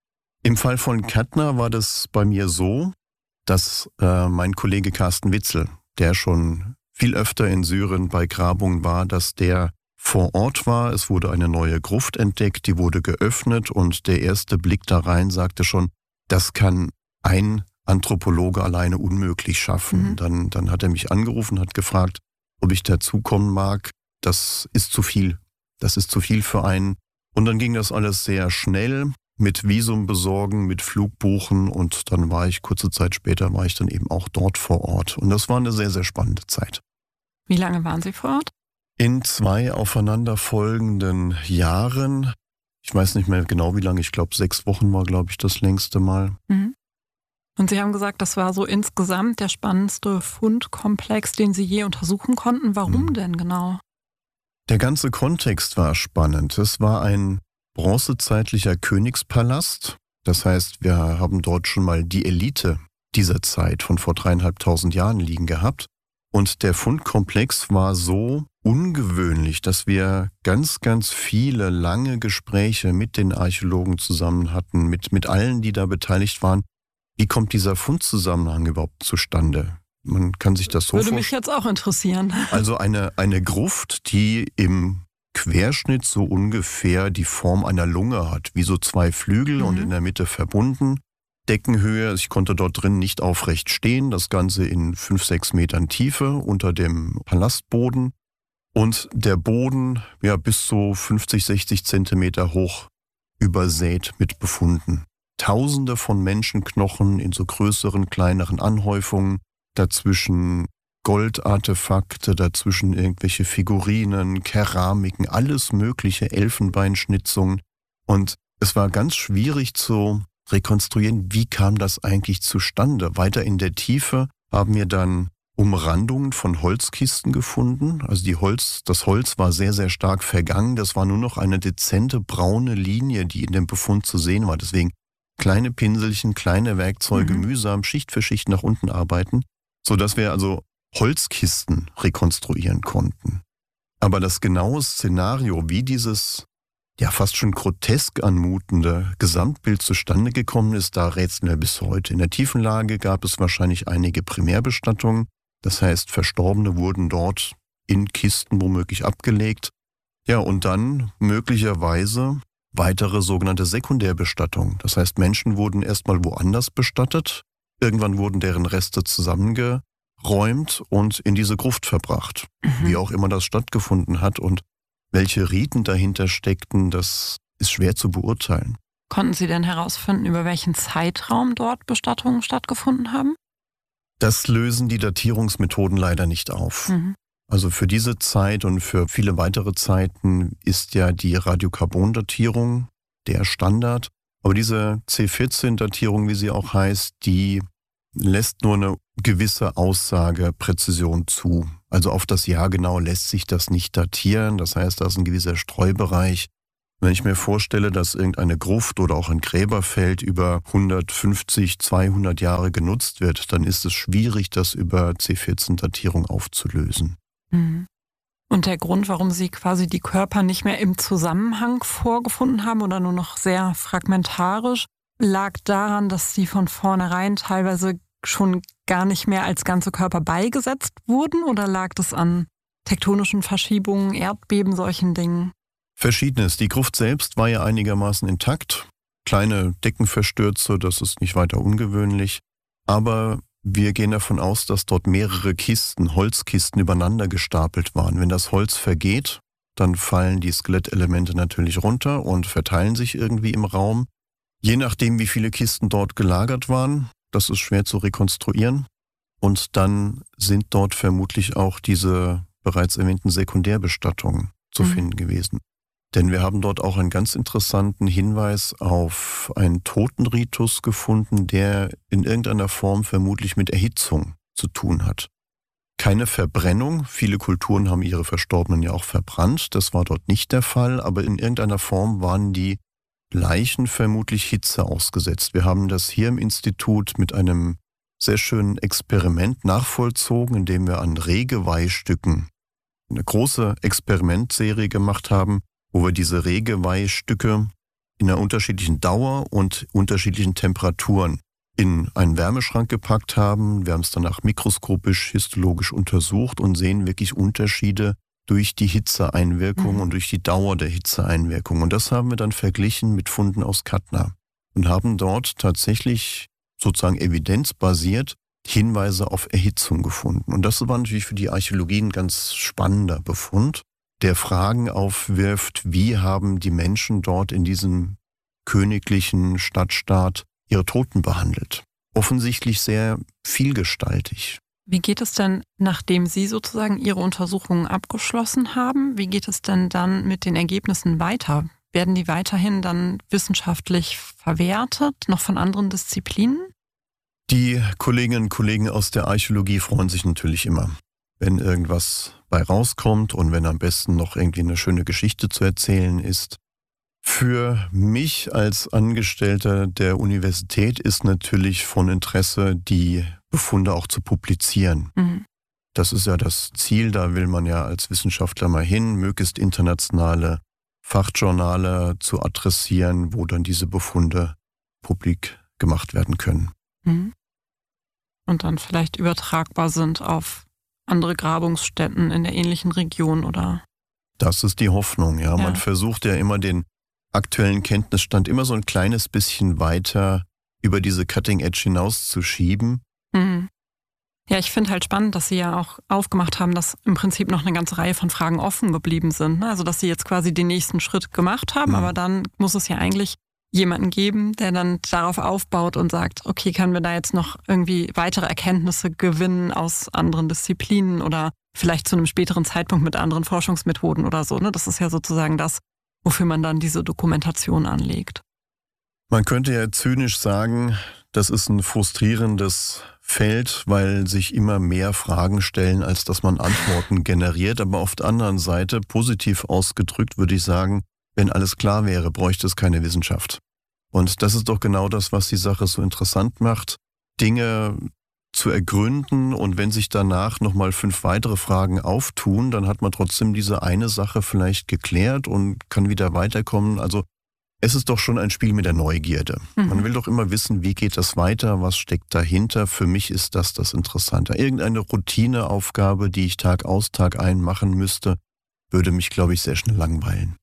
Im Fall von Kettner war das bei mir so, dass mein Kollege Carsten Witzel, der schon viel öfter in Syrien bei Grabungen war, dass der vor Ort war. Es wurde eine neue Gruft entdeckt, die wurde geöffnet und der erste Blick da rein sagte schon, das kann ein Anthropologe alleine unmöglich schaffen. Dann hat er mich angerufen, hat gefragt, ob ich dazukommen mag. Das ist zu viel. Das ist zu viel für einen. Und dann ging das alles sehr schnell mit Visum besorgen, mit Flug buchen und dann war ich, kurze Zeit später, war ich dann eben auch dort vor Ort. Und das war eine sehr, sehr spannende Zeit. Wie lange waren Sie vor Ort? In 2 aufeinanderfolgenden Jahren. Ich weiß nicht mehr genau wie lange, ich glaube 6 Wochen war, glaube ich, das längste Mal. Und Sie haben gesagt, das war so insgesamt der spannendste Fundkomplex, den Sie je untersuchen konnten. Warum denn genau? Der ganze Kontext war spannend. Es war ein bronzezeitlicher Königspalast. Das heißt, wir haben dort schon mal die Elite dieser Zeit von vor 3.500 Jahren liegen gehabt. Und der Fundkomplex war so ungewöhnlich, dass wir ganz, ganz viele lange Gespräche mit den Archäologen zusammen hatten, mit allen, die da beteiligt waren. Wie kommt dieser Fundzusammenhang überhaupt zustande? Man kann sich das so vorstellen. Würde mich jetzt auch interessieren. Also eine Gruft, die im Querschnitt so ungefähr die Form einer Lunge hat, wie so 2 Flügel und in der Mitte verbunden. Deckenhöhe, ich konnte dort drin nicht aufrecht stehen, das Ganze in 5-6 Metern Tiefe unter dem Palastboden. Und der Boden ja bis zu 50-60 Zentimeter hoch übersät mit Befunden. Tausende von Menschenknochen in so größeren, kleineren Anhäufungen, dazwischen Goldartefakte, dazwischen irgendwelche Figurinen, Keramiken, alles mögliche, Elfenbeinschnitzungen. Und es war ganz schwierig zu rekonstruieren, wie kam das eigentlich zustande. Weiter in der Tiefe haben wir dann Umrandungen von Holzkisten gefunden. Also das Holz war sehr, sehr stark vergangen. Das war nur noch eine dezente braune Linie, die in dem Befund zu sehen war. Deswegen kleine Pinselchen, kleine Werkzeuge, mühsam Schicht für Schicht nach unten arbeiten, sodass wir also Holzkisten rekonstruieren konnten. Aber das genaue Szenario, wie dieses ja fast schon grotesk anmutende Gesamtbild zustande gekommen ist, da rätseln wir bis heute. In der Tiefenlage gab es wahrscheinlich einige Primärbestattungen. Das heißt, Verstorbene wurden dort in Kisten womöglich abgelegt. Ja, und dann möglicherweise weitere sogenannte Sekundärbestattung. Das heißt, Menschen wurden erstmal woanders bestattet. Irgendwann wurden deren Reste zusammengeräumt und in diese Gruft verbracht. Wie auch immer das stattgefunden hat und welche Riten dahinter steckten, das ist schwer zu beurteilen. Konnten Sie denn herausfinden, über welchen Zeitraum dort Bestattungen stattgefunden haben? Das lösen die Datierungsmethoden leider nicht auf. Also für diese Zeit und für viele weitere Zeiten ist ja die Radiokarbondatierung der Standard. Aber diese C14-Datierung, wie sie auch heißt, die lässt nur eine gewisse Aussagepräzision zu. Also auf das Jahr genau lässt sich das nicht datieren. Das heißt, da ist ein gewisser Streubereich. Wenn ich mir vorstelle, dass irgendeine Gruft oder auch ein Gräberfeld über 150, 200 Jahre genutzt wird, dann ist es schwierig, das über C14-Datierung aufzulösen. Mhm. Und der Grund, warum Sie quasi die Körper nicht mehr im Zusammenhang vorgefunden haben oder nur noch sehr fragmentarisch, lag daran, dass sie von vornherein teilweise schon gar nicht mehr als ganze Körper beigesetzt wurden? Oder lag das an tektonischen Verschiebungen, Erdbeben, solchen Dingen? Verschiedenes. Die Gruft selbst war ja einigermaßen intakt. Kleine Deckenverstürze, das ist nicht weiter ungewöhnlich. Aber wir gehen davon aus, dass dort mehrere Kisten, Holzkisten übereinander gestapelt waren. Wenn das Holz vergeht, dann fallen die Skelettelemente natürlich runter und verteilen sich irgendwie im Raum. Je nachdem, wie viele Kisten dort gelagert waren, das ist schwer zu rekonstruieren. Und dann sind dort vermutlich auch diese bereits erwähnten Sekundärbestattungen zu finden gewesen. Denn wir haben dort auch einen ganz interessanten Hinweis auf einen Totenritus gefunden, der in irgendeiner Form vermutlich mit Erhitzung zu tun hat. Keine Verbrennung, viele Kulturen haben ihre Verstorbenen ja auch verbrannt, das war dort nicht der Fall, aber in irgendeiner Form waren die Leichen vermutlich Hitze ausgesetzt. Wir haben das hier im Institut mit einem sehr schönen Experiment nachvollzogen, indem wir an Rehgeweihstücken eine große Experimentserie gemacht haben, wo wir diese Rehgeweihstücke in einer unterschiedlichen Dauer und unterschiedlichen Temperaturen in einen Wärmeschrank gepackt haben. Wir haben es danach mikroskopisch, histologisch untersucht und sehen wirklich Unterschiede durch die Hitzeeinwirkung und durch die Dauer der Hitzeeinwirkung. Und das haben wir dann verglichen mit Funden aus Katna und haben dort tatsächlich sozusagen evidenzbasiert Hinweise auf Erhitzung gefunden. Und das war natürlich für die Archäologie ein ganz spannender Befund, der Fragen aufwirft, wie haben die Menschen dort in diesem königlichen Stadtstaat ihre Toten behandelt. Offensichtlich sehr vielgestaltig. Wie geht es denn, nachdem Sie sozusagen Ihre Untersuchungen abgeschlossen haben, wie geht es denn dann mit den Ergebnissen weiter? Werden die weiterhin dann wissenschaftlich verwertet, noch von anderen Disziplinen? Die Kolleginnen und Kollegen aus der Archäologie freuen sich natürlich immer, wenn irgendwas bei rauskommt und wenn am besten noch irgendwie eine schöne Geschichte zu erzählen ist. Für mich als Angestellter der Universität ist natürlich von Interesse, die Befunde auch zu publizieren. Das ist ja das Ziel, da will man ja als Wissenschaftler mal hin, möglichst internationale Fachjournale zu adressieren, wo dann diese Befunde publik gemacht werden können. Und dann vielleicht übertragbar sind auf andere Grabungsstätten in der ähnlichen Region, oder? Das ist die Hoffnung, ja. Man versucht ja immer den aktuellen Kenntnisstand immer so ein kleines bisschen weiter über diese Cutting Edge hinauszuschieben. Ja, ich finde halt spannend, dass Sie ja auch aufgemacht haben, dass im Prinzip noch eine ganze Reihe von Fragen offen geblieben sind. Ne? Also, dass Sie jetzt quasi den nächsten Schritt gemacht haben, aber dann muss es ja eigentlich jemanden geben, der dann darauf aufbaut und sagt, okay, können wir da jetzt noch irgendwie weitere Erkenntnisse gewinnen aus anderen Disziplinen oder vielleicht zu einem späteren Zeitpunkt mit anderen Forschungsmethoden oder so. Ne? Das ist ja sozusagen das, wofür man dann diese Dokumentation anlegt. Man könnte ja zynisch sagen, das ist ein frustrierendes Feld, weil sich immer mehr Fragen stellen, als dass man Antworten generiert. Aber auf der anderen Seite, positiv ausgedrückt, würde ich sagen, wenn alles klar wäre, bräuchte es keine Wissenschaft. Und das ist doch genau das, was die Sache so interessant macht, Dinge zu ergründen, und wenn sich danach nochmal 5 weitere Fragen auftun, dann hat man trotzdem diese eine Sache vielleicht geklärt und kann wieder weiterkommen. Also es ist doch schon ein Spiel mit der Neugierde. Man will doch immer wissen, wie geht das weiter, was steckt dahinter. Für mich ist das Interessante. Irgendeine Routineaufgabe, die ich Tag aus, Tag ein machen müsste, würde mich, glaube ich, sehr schnell langweilen.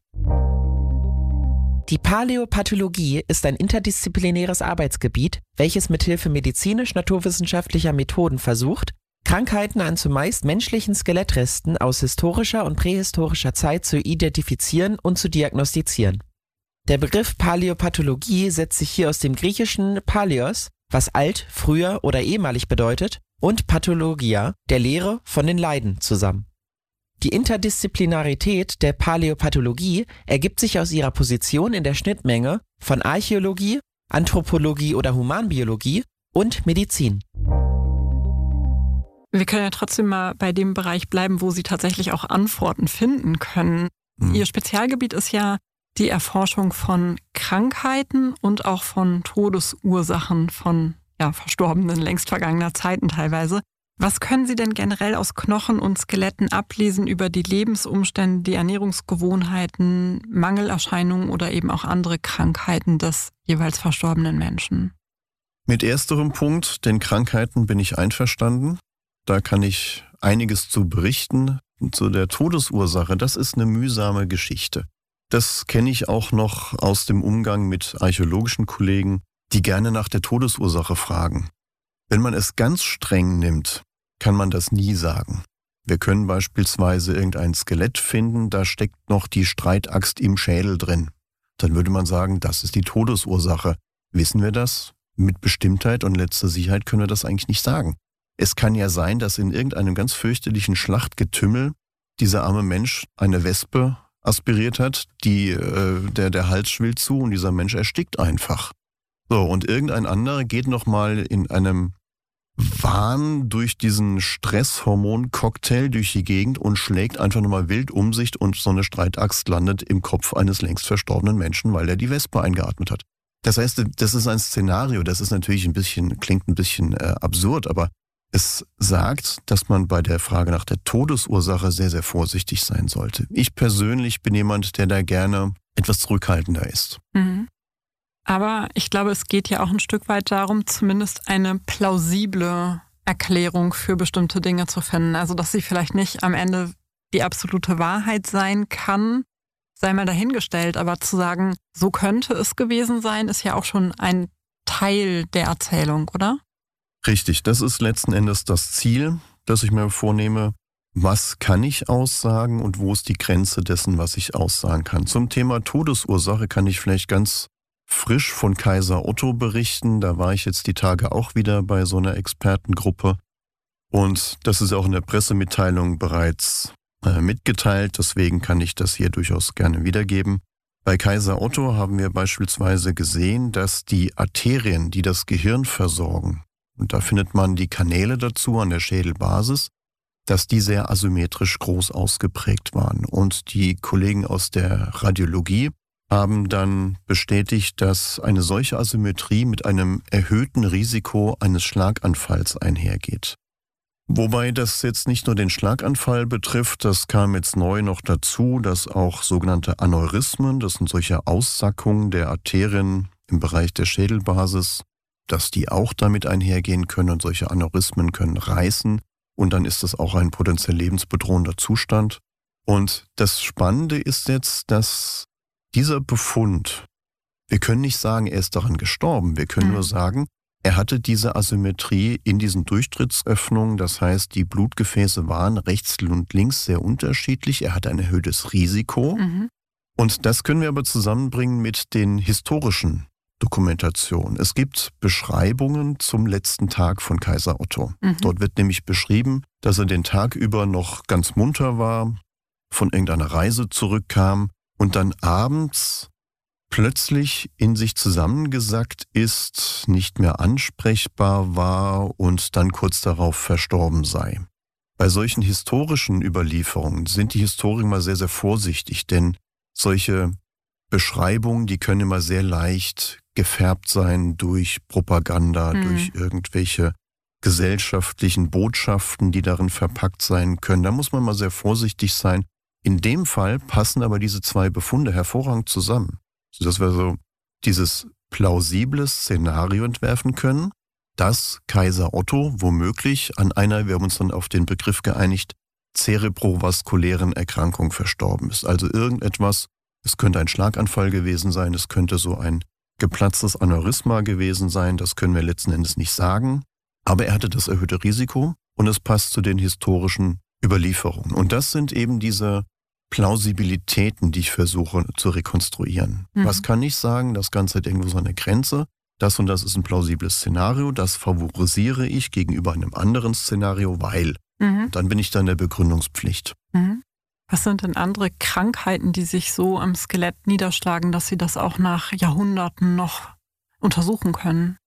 Die Paläopathologie ist ein interdisziplinäres Arbeitsgebiet, welches mithilfe medizinisch-naturwissenschaftlicher Methoden versucht, Krankheiten an zumeist menschlichen Skelettresten aus historischer und prähistorischer Zeit zu identifizieren und zu diagnostizieren. Der Begriff Paläopathologie setzt sich hier aus dem griechischen Paläos, was alt, früher oder ehemalig bedeutet, und Pathologia, der Lehre von den Leiden, zusammen. Die Interdisziplinarität der Paläopathologie ergibt sich aus ihrer Position in der Schnittmenge von Archäologie, Anthropologie oder Humanbiologie und Medizin. Wir können ja trotzdem mal bei dem Bereich bleiben, wo Sie tatsächlich auch Antworten finden können. Ihr Spezialgebiet ist ja die Erforschung von Krankheiten und auch von Todesursachen von Verstorbenen längst vergangener Zeiten teilweise. Was können Sie denn generell aus Knochen und Skeletten ablesen über die Lebensumstände, die Ernährungsgewohnheiten, Mangelerscheinungen oder eben auch andere Krankheiten des jeweils verstorbenen Menschen? Mit ersterem Punkt, den Krankheiten, bin ich einverstanden. Da kann ich einiges zu berichten. Zu der Todesursache, das ist eine mühsame Geschichte. Das kenne ich auch noch aus dem Umgang mit archäologischen Kollegen, die gerne nach der Todesursache fragen. Wenn man es ganz streng nimmt, kann man das nie sagen. Wir können beispielsweise irgendein Skelett finden, da steckt noch die Streitaxt im Schädel drin. Dann würde man sagen, das ist die Todesursache. Wissen wir das? Mit Bestimmtheit und letzter Sicherheit können wir das eigentlich nicht sagen. Es kann ja sein, dass in irgendeinem ganz fürchterlichen Schlachtgetümmel dieser arme Mensch eine Wespe aspiriert hat, der Hals schwillt zu und dieser Mensch erstickt einfach. So, und irgendein anderer geht nochmal in einem Wahn durch diesen Stresshormon-Cocktail durch die Gegend und schlägt einfach nochmal wild um sich und so eine Streitaxt landet im Kopf eines längst verstorbenen Menschen, weil er die Wespe eingeatmet hat. Das heißt, das ist ein Szenario, das ist natürlich klingt ein bisschen absurd, aber es sagt, dass man bei der Frage nach der Todesursache sehr, sehr vorsichtig sein sollte. Ich persönlich bin jemand, der da gerne etwas zurückhaltender ist. Mhm. Aber ich glaube, es geht ja auch ein Stück weit darum, zumindest eine plausible Erklärung für bestimmte Dinge zu finden. Also, dass sie vielleicht nicht am Ende die absolute Wahrheit sein kann, sei mal dahingestellt. Aber zu sagen, so könnte es gewesen sein, ist ja auch schon ein Teil der Erzählung, oder? Richtig, das ist letzten Endes das Ziel, das ich mir vornehme. Was kann ich aussagen und wo ist die Grenze dessen, was ich aussagen kann? Zum Thema Todesursache kann ich vielleicht ganz frisch von Kaiser Otto berichten. Da war ich jetzt die Tage auch wieder bei so einer Expertengruppe. Und das ist auch in der Pressemitteilung bereits mitgeteilt. Deswegen kann ich das hier durchaus gerne wiedergeben. Bei Kaiser Otto haben wir beispielsweise gesehen, dass die Arterien, die das Gehirn versorgen, und da findet man die Kanäle dazu an der Schädelbasis, dass die sehr asymmetrisch groß ausgeprägt waren. Und die Kollegen aus der Radiologie haben dann bestätigt, dass eine solche Asymmetrie mit einem erhöhten Risiko eines Schlaganfalls einhergeht. Wobei das jetzt nicht nur den Schlaganfall betrifft, das kam jetzt neu noch dazu, dass auch sogenannte Aneurysmen, das sind solche Aussackungen der Arterien im Bereich der Schädelbasis, dass die auch damit einhergehen können und solche Aneurysmen können reißen und dann ist das auch ein potenziell lebensbedrohender Zustand. Und das Spannende ist jetzt, dass dieser Befund, wir können nicht sagen, er ist daran gestorben, wir können nur sagen, er hatte diese Asymmetrie in diesen Durchtrittsöffnungen, das heißt, die Blutgefäße waren rechts und links sehr unterschiedlich, er hatte ein erhöhtes Risiko und das können wir aber zusammenbringen mit den historischen Dokumentation. Es gibt Beschreibungen zum letzten Tag von Kaiser Otto. Dort wird nämlich beschrieben, dass er den Tag über noch ganz munter war, von irgendeiner Reise zurückkam und dann abends plötzlich in sich zusammengesackt ist, nicht mehr ansprechbar war und dann kurz darauf verstorben sei. Bei solchen historischen Überlieferungen sind die Historiker mal sehr, sehr vorsichtig, denn solche Beschreibungen, die können immer sehr leicht gefärbt sein durch Propaganda, durch irgendwelche gesellschaftlichen Botschaften, die darin verpackt sein können. Da muss man mal sehr vorsichtig sein. In dem Fall passen aber diese zwei Befunde hervorragend zusammen, sodass wir so dieses plausible Szenario entwerfen können, dass Kaiser Otto womöglich an einer, wir haben uns dann auf den Begriff geeinigt, zerebrovaskulären Erkrankung verstorben ist. Also irgendetwas, es könnte ein Schlaganfall gewesen sein, es könnte so ein geplatztes Aneurysma gewesen sein, das können wir letzten Endes nicht sagen. Aber er hatte das erhöhte Risiko und es passt zu den historischen Überlieferungen. Und das sind eben diese Plausibilitäten, die ich versuche zu rekonstruieren. Was kann ich sagen? Das Ganze hat irgendwo so eine Grenze. das und das ist ein plausibles Szenario, das favorisiere ich gegenüber einem anderen Szenario, weil. Dann bin ich da in der Begründungspflicht. Was sind denn andere Krankheiten, die sich so am Skelett niederschlagen, dass Sie das auch nach Jahrhunderten noch untersuchen können?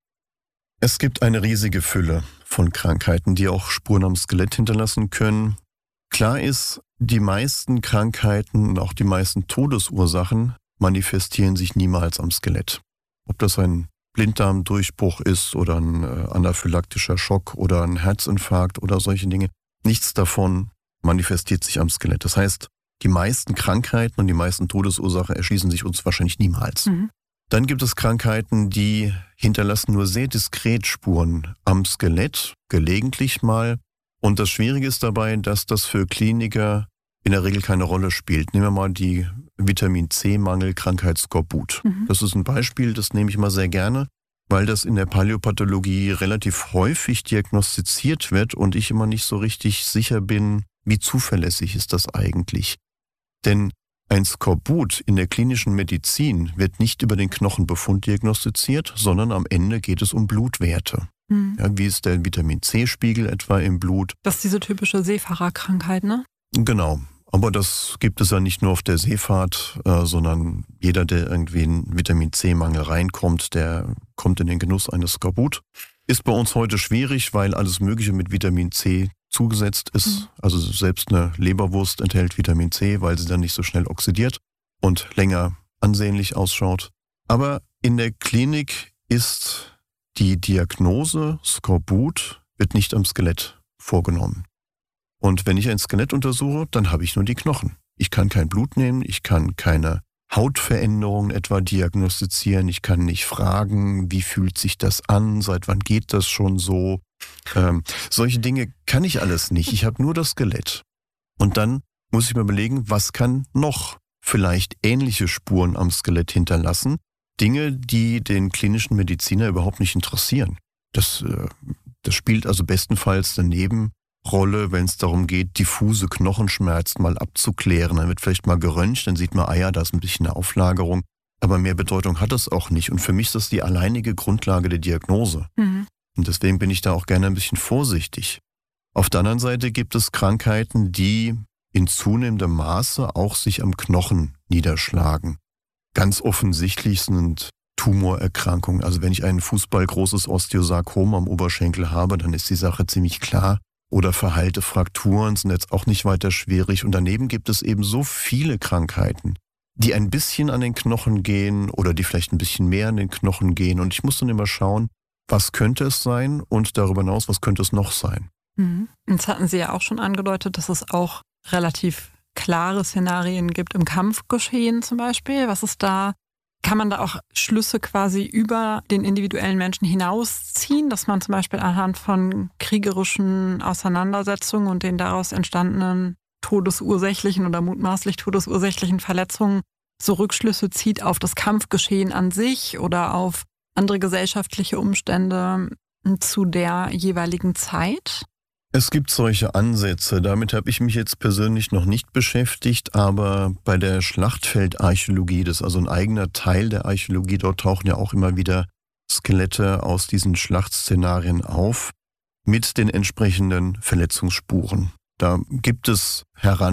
Es gibt eine riesige Fülle von Krankheiten, die auch Spuren am Skelett hinterlassen können. Klar ist, die meisten Krankheiten und auch die meisten Todesursachen manifestieren sich niemals am Skelett. Ob das ein Blinddarmdurchbruch ist oder ein anaphylaktischer Schock oder ein Herzinfarkt oder solche Dinge, nichts davon manifestiert sich am Skelett. Das heißt, die meisten Krankheiten und die meisten Todesursachen erschließen sich uns wahrscheinlich niemals. Dann gibt es Krankheiten, die hinterlassen nur sehr diskret Spuren am Skelett, gelegentlich mal. Und das Schwierige ist dabei, dass das für Kliniker in der Regel keine Rolle spielt. Nehmen wir mal die Vitamin-C-Mangel-Krankheit Skorbut. Das ist ein Beispiel, das nehme ich mal sehr gerne, weil das in der Paläopathologie relativ häufig diagnostiziert wird und ich immer nicht so richtig sicher bin, wie zuverlässig ist das eigentlich. Denn ein Skorbut in der klinischen Medizin wird nicht über den Knochenbefund diagnostiziert, sondern am Ende geht es um Blutwerte. Ja, wie ist der Vitamin-C-Spiegel etwa im Blut? Das ist diese typische Seefahrerkrankheit, ne? Genau. Aber das gibt es ja nicht nur auf der Seefahrt, sondern jeder, der irgendwie in Vitamin-C-Mangel reinkommt, der kommt in den Genuss eines Skorbut. Ist bei uns heute schwierig, weil alles Mögliche mit Vitamin C zugesetzt ist. Also selbst eine Leberwurst enthält Vitamin C, weil sie dann nicht so schnell oxidiert und länger ansehnlich ausschaut. Aber in der Klinik ist die Diagnose Skorbut wird nicht am Skelett vorgenommen. Und wenn ich ein Skelett untersuche, dann habe ich nur die Knochen. Ich kann kein Blut nehmen, ich kann keine Hautveränderungen etwa diagnostizieren, ich kann nicht fragen, wie fühlt sich das an, seit wann geht das schon so. Solche Dinge kann ich alles nicht, ich habe nur das Skelett. Und dann muss ich mir überlegen, was kann noch vielleicht ähnliche Spuren am Skelett hinterlassen, Dinge, die den klinischen Mediziner überhaupt nicht interessieren. Das spielt also bestenfalls eine Nebenrolle, wenn es darum geht, diffuse Knochenschmerzen mal abzuklären. Dann wird vielleicht mal geröntgt, dann sieht man, da ist ein bisschen eine Auflagerung. Aber mehr Bedeutung hat das auch nicht. Und für mich ist das die alleinige Grundlage der Diagnose. Und deswegen bin ich da auch gerne ein bisschen vorsichtig. Auf der anderen Seite gibt es Krankheiten, die in zunehmendem Maße auch sich am Knochen niederschlagen. Ganz offensichtlich sind Tumorerkrankungen. Also wenn ich ein fußballgroßes Osteosarkom am Oberschenkel habe, dann ist die Sache ziemlich klar. Oder verheilte Frakturen sind jetzt auch nicht weiter schwierig. Und daneben gibt es eben so viele Krankheiten, die ein bisschen an den Knochen gehen oder die vielleicht ein bisschen mehr an den Knochen gehen. Und ich muss dann immer schauen, was könnte es sein und darüber hinaus, was könnte es noch sein. Jetzt hatten Sie ja auch schon angedeutet, dass es auch relativ klare Szenarien gibt im Kampfgeschehen zum Beispiel. Was ist da? Kann man da auch Schlüsse quasi über den individuellen Menschen hinausziehen, dass man zum Beispiel anhand von kriegerischen Auseinandersetzungen und den daraus entstandenen todesursächlichen oder mutmaßlich todesursächlichen Verletzungen so Rückschlüsse zieht auf das Kampfgeschehen an sich oder auf andere gesellschaftliche Umstände zu der jeweiligen Zeit? Es gibt solche Ansätze, damit habe ich mich jetzt persönlich noch nicht beschäftigt, aber bei der Schlachtfeldarchäologie, das ist also ein eigener Teil der Archäologie, dort tauchen ja auch immer wieder Skelette aus diesen Schlachtszenarien auf mit den entsprechenden Verletzungsspuren. Da gibt es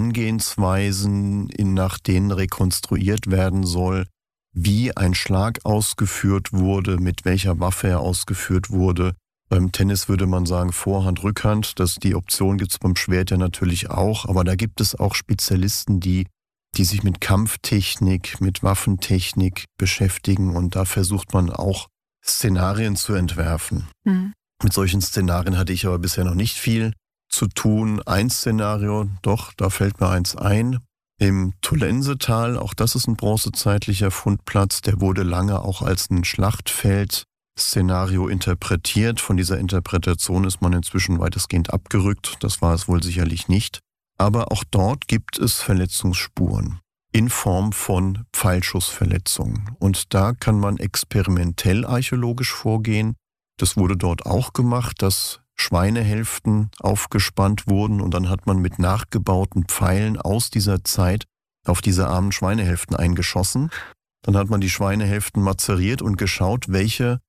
Herangehensweisen, nach denen rekonstruiert werden soll, wie ein Schlag ausgeführt wurde, mit welcher Waffe er ausgeführt wurde. Beim Tennis würde man sagen Vorhand, Rückhand. Die Option gibt es beim Schwert ja natürlich auch. Aber da gibt es auch Spezialisten, die sich mit Kampftechnik, mit Waffentechnik beschäftigen. Und da versucht man auch Szenarien zu entwerfen. Mit solchen Szenarien hatte ich aber bisher noch nicht viel zu tun. Ein Szenario, doch, da fällt mir eins ein. Im Tullensetal, auch das ist ein bronzezeitlicher Fundplatz, der wurde lange auch als ein Schlachtfeld-Szenario interpretiert. Von dieser Interpretation ist man inzwischen weitestgehend abgerückt. Das war es wohl sicherlich nicht. Aber auch dort gibt es Verletzungsspuren in Form von Pfeilschussverletzungen. Und da kann man experimentell archäologisch vorgehen. Das wurde dort auch gemacht, dass Schweinehälften aufgespannt wurden und dann hat man mit nachgebauten Pfeilen aus dieser Zeit auf diese armen Schweinehälften eingeschossen. Dann hat man die Schweinehälften mazeriert und geschaut, welche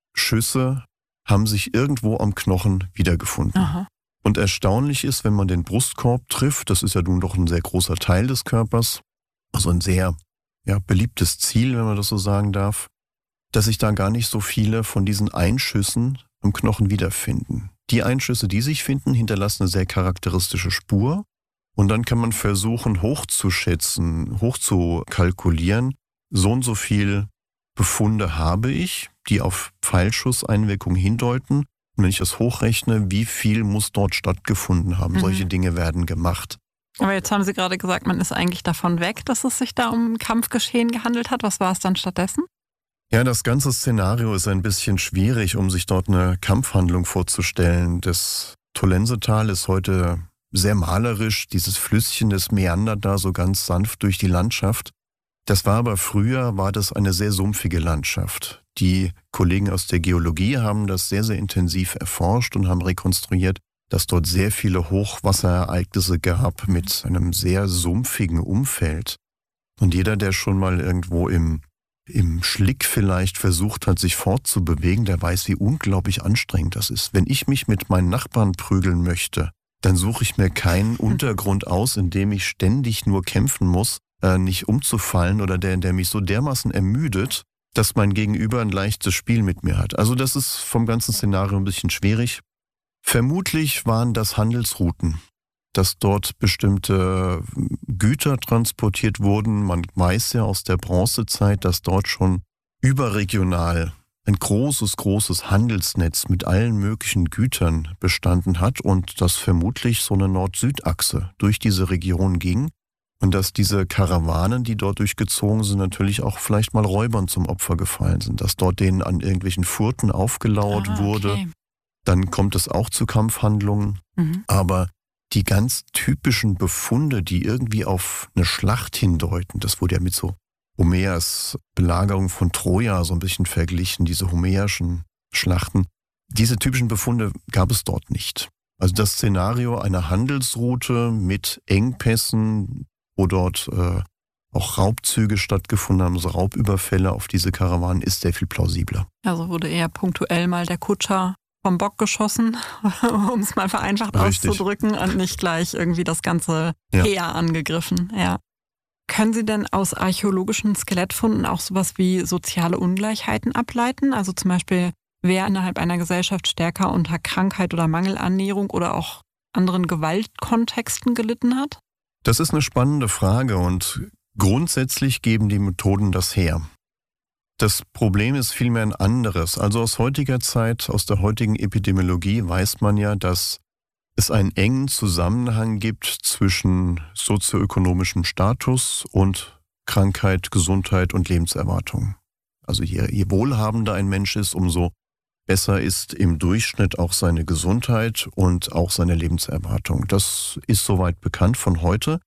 Schüsse haben sich irgendwo am Knochen wiedergefunden. Aha. Und erstaunlich ist, wenn man den Brustkorb trifft, das ist ja nun doch ein sehr großer Teil des Körpers, also ein sehr beliebtes Ziel, wenn man das so sagen darf, dass sich da gar nicht so viele von diesen Einschüssen am Knochen wiederfinden. Die Einschüsse, die sich finden, hinterlassen eine sehr charakteristische Spur. Und dann kann man versuchen, hochzuschätzen, hochzukalkulieren, so und so viel Befunde habe ich, die auf Pfeilschusseinwirkung hindeuten. Und wenn ich das hochrechne, wie viel muss dort stattgefunden haben? Solche Dinge werden gemacht. Aber jetzt haben Sie gerade gesagt, man ist eigentlich davon weg, dass es sich da um Kampfgeschehen gehandelt hat. Was war es dann stattdessen? Ja, das ganze Szenario ist ein bisschen schwierig, um sich dort eine Kampfhandlung vorzustellen. Das Tolensetal ist heute sehr malerisch. Dieses Flüsschen, das meandert da so ganz sanft durch die Landschaft. Das war aber früher, war das eine sehr sumpfige Landschaft. Die Kollegen aus der Geologie haben das sehr, sehr intensiv erforscht und haben rekonstruiert, dass dort sehr viele Hochwasserereignisse gab mit einem sehr sumpfigen Umfeld. Und jeder, der schon mal irgendwo im Schlick vielleicht versucht hat, sich fortzubewegen, der weiß, wie unglaublich anstrengend das ist. Wenn ich mich mit meinen Nachbarn prügeln möchte, dann suche ich mir keinen Untergrund aus, in dem ich ständig nur kämpfen muss, nicht umzufallen oder der mich so dermaßen ermüdet, dass mein Gegenüber ein leichtes Spiel mit mir hat. Also das ist vom ganzen Szenario ein bisschen schwierig. Vermutlich waren das Handelsrouten, dass dort bestimmte Güter transportiert wurden. Man weiß ja aus der Bronzezeit, dass dort schon überregional ein großes Handelsnetz mit allen möglichen Gütern bestanden hat und dass vermutlich so eine Nord-Süd-Achse durch diese Region ging und dass diese Karawanen, die dort durchgezogen sind, natürlich auch vielleicht mal Räubern zum Opfer gefallen sind, dass dort denen an irgendwelchen Furten aufgelauert wurde. Dann kommt es auch zu Kampfhandlungen. Aber die ganz typischen Befunde, die irgendwie auf eine Schlacht hindeuten, das wurde ja mit so Homers Belagerung von Troja so ein bisschen verglichen, diese homerischen Schlachten. Diese typischen Befunde gab es dort nicht. Also das Szenario einer Handelsroute mit Engpässen, wo dort auch Raubzüge stattgefunden haben, also Raubüberfälle auf diese Karawanen, ist sehr viel plausibler. Also wurde eher punktuell mal der Kutscher vom Bock geschossen, um es mal vereinfacht auszudrücken, und nicht gleich irgendwie das ganze Heer angegriffen. Ja. Können Sie denn aus archäologischen Skelettfunden auch sowas wie soziale Ungleichheiten ableiten? Also zum Beispiel, wer innerhalb einer Gesellschaft stärker unter Krankheit oder Mangelernährung oder auch anderen Gewaltkontexten gelitten hat? Das ist eine spannende Frage und grundsätzlich geben die Methoden das her. Das Problem ist vielmehr ein anderes. Also aus heutiger Zeit, aus der heutigen Epidemiologie weiß man ja, dass es einen engen Zusammenhang gibt zwischen sozioökonomischem Status und Krankheit, Gesundheit und Lebenserwartung. Also je wohlhabender ein Mensch ist, umso besser ist im Durchschnitt auch seine Gesundheit und auch seine Lebenserwartung. Das ist soweit bekannt von heute.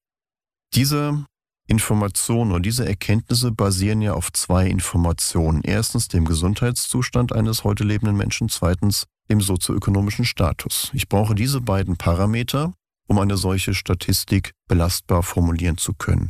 Diese Informationen oder diese Erkenntnisse basieren ja auf zwei Informationen. Erstens dem Gesundheitszustand eines heute lebenden Menschen, zweitens dem sozioökonomischen Status. Ich brauche diese beiden Parameter, um eine solche Statistik belastbar formulieren zu können.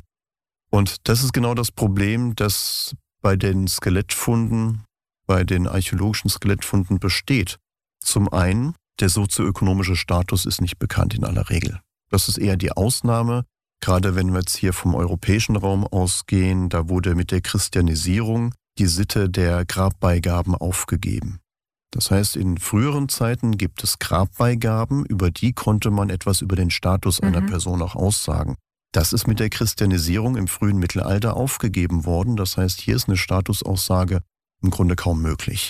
Und das ist genau das Problem, das bei den Skelettfunden, bei den archäologischen Skelettfunden besteht. Zum einen, der sozioökonomische Status ist nicht bekannt in aller Regel. Das ist eher die Ausnahme. Gerade wenn wir jetzt hier vom europäischen Raum ausgehen, da wurde mit der Christianisierung die Sitte der Grabbeigaben aufgegeben. Das heißt, in früheren Zeiten gibt es Grabbeigaben, über die konnte man etwas über den Status einer Person auch aussagen. Das ist mit der Christianisierung im frühen Mittelalter aufgegeben worden. Das heißt, hier ist eine Statusaussage im Grunde kaum möglich.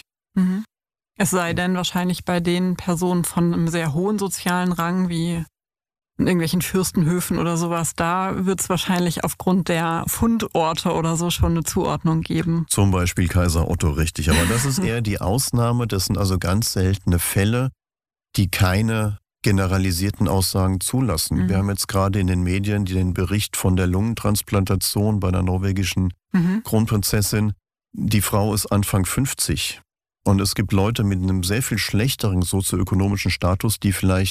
Es sei denn wahrscheinlich bei den Personen von einem sehr hohen sozialen Rang wie in irgendwelchen Fürstenhöfen oder sowas, da wird es wahrscheinlich aufgrund der Fundorte oder so schon eine Zuordnung geben. Zum Beispiel Kaiser Otto, richtig. Aber das ist eher die Ausnahme. Das sind also ganz seltene Fälle, die keine generalisierten Aussagen zulassen. Wir haben jetzt gerade in den Medien den Bericht von der Lungentransplantation bei einer norwegischen Kronprinzessin. Die Frau ist Anfang 50. Und es gibt Leute mit einem sehr viel schlechteren sozioökonomischen Status, die vielleicht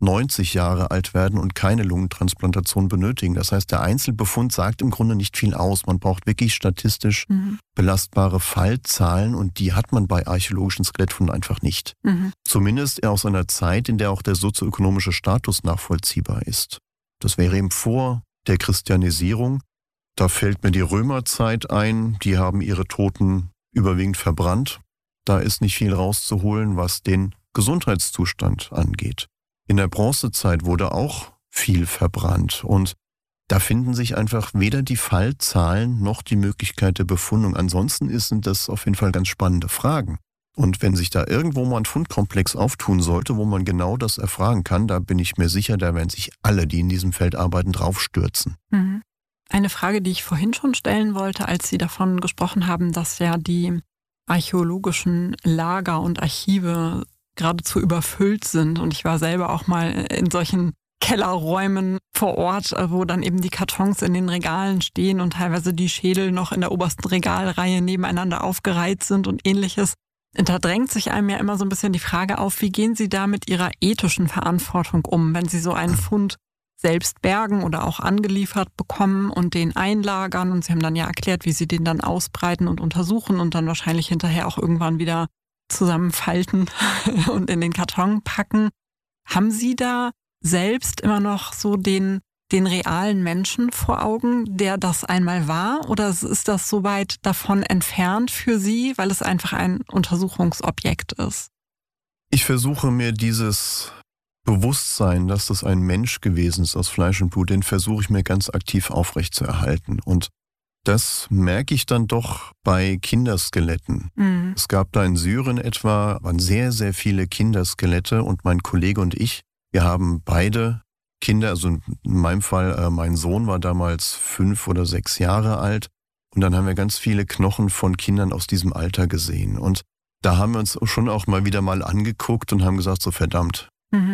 90 Jahre alt werden und keine Lungentransplantation benötigen. Das heißt, der Einzelbefund sagt im Grunde nicht viel aus. Man braucht wirklich statistisch belastbare Fallzahlen und die hat man bei archäologischen Skelettfunden einfach nicht. Zumindest aus einer Zeit, in der auch der sozioökonomische Status nachvollziehbar ist. Das wäre eben vor der Christianisierung. Da fällt mir die Römerzeit ein. Die haben ihre Toten überwiegend verbrannt. Da ist nicht viel rauszuholen, was den Gesundheitszustand angeht. In der Bronzezeit wurde auch viel verbrannt und da finden sich einfach weder die Fallzahlen noch die Möglichkeit der Befundung. Ansonsten sind das auf jeden Fall ganz spannende Fragen. Und wenn sich da irgendwo mal ein Fundkomplex auftun sollte, wo man genau das erfragen kann, da bin ich mir sicher, da werden sich alle, die in diesem Feld arbeiten, draufstürzen. Eine Frage, die ich vorhin schon stellen wollte, als Sie davon gesprochen haben, dass ja die archäologischen Lager und Archive geradezu überfüllt sind. Und ich war selber auch mal in solchen Kellerräumen vor Ort, wo dann eben die Kartons in den Regalen stehen und teilweise die Schädel noch in der obersten Regalreihe nebeneinander aufgereiht sind und ähnliches. Und da drängt sich einem ja immer so ein bisschen die Frage auf, wie gehen Sie da mit Ihrer ethischen Verantwortung um, wenn Sie so einen Fund selbst bergen oder auch angeliefert bekommen und den einlagern? Und Sie haben dann ja erklärt, wie Sie den dann ausbreiten und untersuchen und dann wahrscheinlich hinterher auch irgendwann wieder zusammenfalten und in den Karton packen. Haben Sie da selbst immer noch so den realen Menschen vor Augen, der das einmal war? Oder ist das so weit davon entfernt für Sie, weil es einfach ein Untersuchungsobjekt ist? Ich versuche mir dieses Bewusstsein, dass das ein Mensch gewesen ist aus Fleisch und Blut, den versuche ich mir ganz aktiv aufrechtzuerhalten. Und das merke ich dann doch bei Kinderskeletten. Es gab da in Syrien waren sehr, sehr viele Kinderskelette und mein Kollege und ich, wir haben beide Kinder, also in meinem Fall, mein Sohn war damals 5 oder 6 Jahre alt und dann haben wir ganz viele Knochen von Kindern aus diesem Alter gesehen. Und da haben wir uns schon auch mal wieder angeguckt und haben gesagt, so verdammt,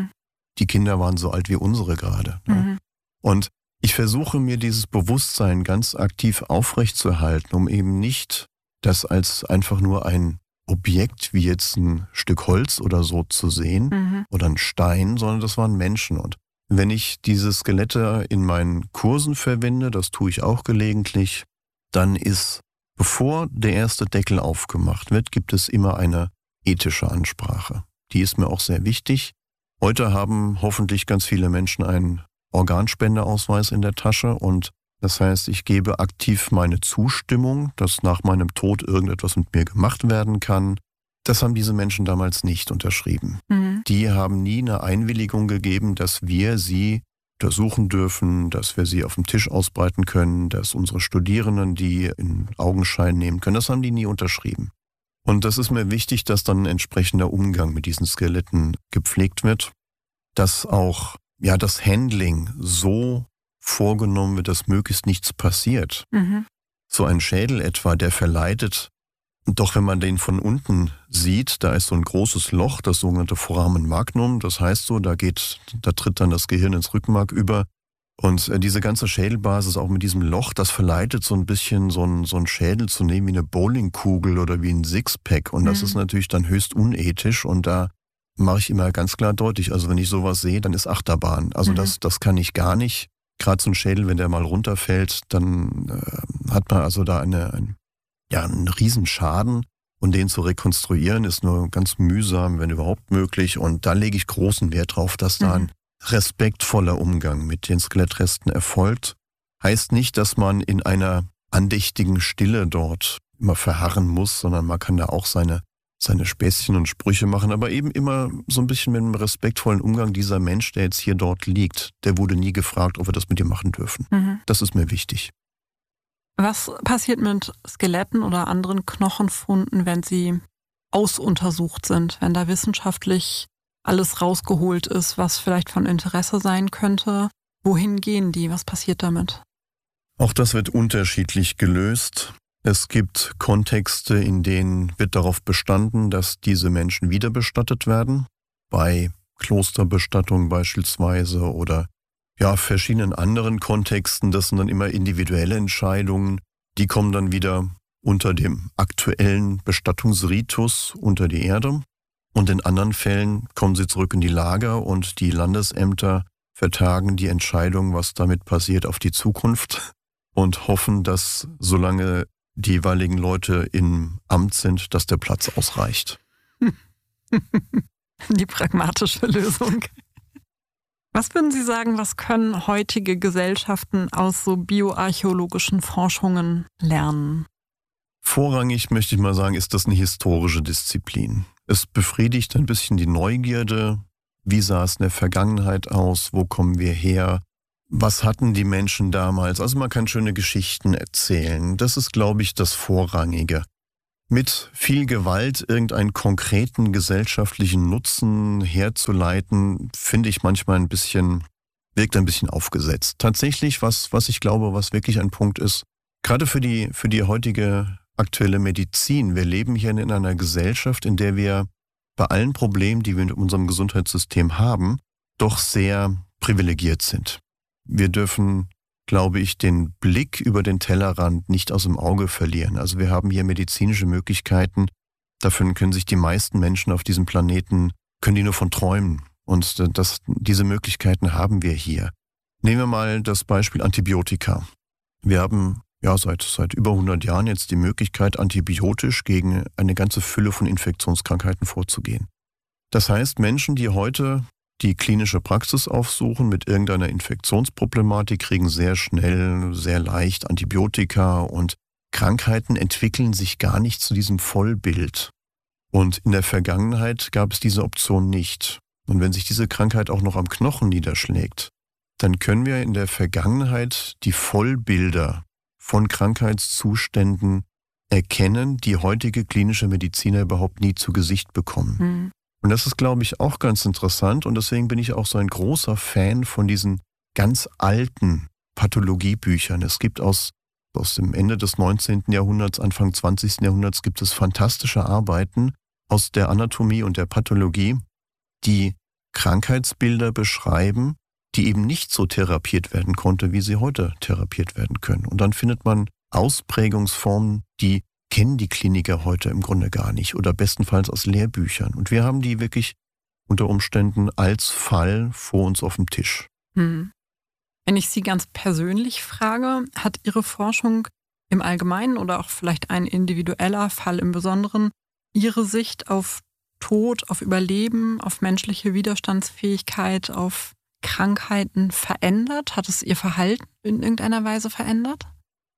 die Kinder waren so alt wie unsere gerade. Ne? Und ich versuche mir dieses Bewusstsein ganz aktiv aufrechtzuerhalten, um eben nicht das als einfach nur ein Objekt wie jetzt ein Stück Holz oder so zu sehen oder ein Stein, sondern das waren Menschen. Und wenn ich diese Skelette in meinen Kursen verwende, das tue ich auch gelegentlich, dann ist, bevor der erste Deckel aufgemacht wird, gibt es immer eine ethische Ansprache. Die ist mir auch sehr wichtig. Heute haben hoffentlich ganz viele Menschen einen Organspendeausweis in der Tasche und das heißt, ich gebe aktiv meine Zustimmung, dass nach meinem Tod irgendetwas mit mir gemacht werden kann. Das haben diese Menschen damals nicht unterschrieben. Die haben nie eine Einwilligung gegeben, dass wir sie untersuchen dürfen, dass wir sie auf dem Tisch ausbreiten können, dass unsere Studierenden die in Augenschein nehmen können. Das haben die nie unterschrieben. Und das ist mir wichtig, dass dann ein entsprechender Umgang mit diesen Skeletten gepflegt wird, dass auch das Handling so vorgenommen wird, dass möglichst nichts passiert. So ein Schädel etwa, der verleitet, doch wenn man den von unten sieht, da ist so ein großes Loch, das sogenannte Foramen Magnum, das heißt so, da tritt dann das Gehirn ins Rückenmark über und diese ganze Schädelbasis auch mit diesem Loch, das verleitet so ein bisschen so einen Schädel zu nehmen wie eine Bowlingkugel oder wie ein Sixpack und das ist natürlich dann höchst unethisch und da mache ich immer ganz klar deutlich, also wenn ich sowas sehe, dann ist Achterbahn. Also das kann ich gar nicht. Gerade so ein Schädel, wenn der mal runterfällt, dann hat man also da einen Riesenschaden. Und den zu rekonstruieren ist nur ganz mühsam, wenn überhaupt möglich. Und da lege ich großen Wert drauf, dass da ein respektvoller Umgang mit den Skelettresten erfolgt. Heißt nicht, dass man in einer andächtigen Stille dort immer verharren muss, sondern man kann da auch seine Späßchen und Sprüche machen, aber eben immer so ein bisschen mit einem respektvollen Umgang. Dieser Mensch, der jetzt hier dort liegt, der wurde nie gefragt, ob wir das mit ihm machen dürfen. Das ist mir wichtig. Was passiert mit Skeletten oder anderen Knochenfunden, wenn sie ausuntersucht sind, wenn da wissenschaftlich alles rausgeholt ist, was vielleicht von Interesse sein könnte? Wohin gehen die? Was passiert damit? Auch das wird unterschiedlich gelöst. Es gibt Kontexte, in denen wird darauf bestanden, dass diese Menschen wieder bestattet werden. Bei Klosterbestattung beispielsweise oder verschiedenen anderen Kontexten. Das sind dann immer individuelle Entscheidungen. Die kommen dann wieder unter dem aktuellen Bestattungsritus unter die Erde. Und in anderen Fällen kommen sie zurück in die Lager und die Landesämter vertagen die Entscheidung, was damit passiert, auf die Zukunft und hoffen, dass solange die jeweiligen Leute im Amt sind, dass der Platz ausreicht. Die pragmatische Lösung. Was würden Sie sagen, was können heutige Gesellschaften aus so bioarchäologischen Forschungen lernen? Vorrangig möchte ich mal sagen, ist das eine historische Disziplin. Es befriedigt ein bisschen die Neugierde. Wie sah es in der Vergangenheit aus? Wo kommen wir her? Was hatten die Menschen damals? Also man kann schöne Geschichten erzählen. Das ist, glaube ich, das Vorrangige. Mit viel Gewalt irgendeinen konkreten gesellschaftlichen Nutzen herzuleiten, finde ich manchmal wirkt ein bisschen aufgesetzt. Tatsächlich, was ich glaube, was wirklich ein Punkt ist, gerade für die heutige aktuelle Medizin. Wir leben hier in einer Gesellschaft, in der wir bei allen Problemen, die wir in unserem Gesundheitssystem haben, doch sehr privilegiert sind. Wir dürfen, glaube ich, den Blick über den Tellerrand nicht aus dem Auge verlieren. Also wir haben hier medizinische Möglichkeiten. Dafür können sich die meisten Menschen auf diesem Planeten, können die nur von träumen. Und diese Möglichkeiten haben wir hier. Nehmen wir mal das Beispiel Antibiotika. Wir haben seit über 100 Jahren jetzt die Möglichkeit, antibiotisch gegen eine ganze Fülle von Infektionskrankheiten vorzugehen. Das heißt, Menschen, die heute die klinische Praxis aufsuchen mit irgendeiner Infektionsproblematik, kriegen sehr schnell, sehr leicht Antibiotika und Krankheiten entwickeln sich gar nicht zu diesem Vollbild. Und in der Vergangenheit gab es diese Option nicht. Und wenn sich diese Krankheit auch noch am Knochen niederschlägt, dann können wir in der Vergangenheit die Vollbilder von Krankheitszuständen erkennen, die heutige klinische Mediziner überhaupt nie zu Gesicht bekommen. Und das ist, glaube ich, auch ganz interessant und deswegen bin ich auch so ein großer Fan von diesen ganz alten Pathologiebüchern. Es gibt aus dem Ende des 19. Jahrhunderts, Anfang 20. Jahrhunderts gibt es fantastische Arbeiten aus der Anatomie und der Pathologie, die Krankheitsbilder beschreiben, die eben nicht so therapiert werden konnte, wie sie heute therapiert werden können. Und dann findet man Ausprägungsformen, die kennen die Kliniker heute im Grunde gar nicht oder bestenfalls aus Lehrbüchern. Und wir haben die wirklich unter Umständen als Fall vor uns auf dem Tisch. Wenn ich Sie ganz persönlich frage, hat Ihre Forschung im Allgemeinen oder auch vielleicht ein individueller Fall im Besonderen Ihre Sicht auf Tod, auf Überleben, auf menschliche Widerstandsfähigkeit, auf Krankheiten verändert? Hat es Ihr Verhalten in irgendeiner Weise verändert?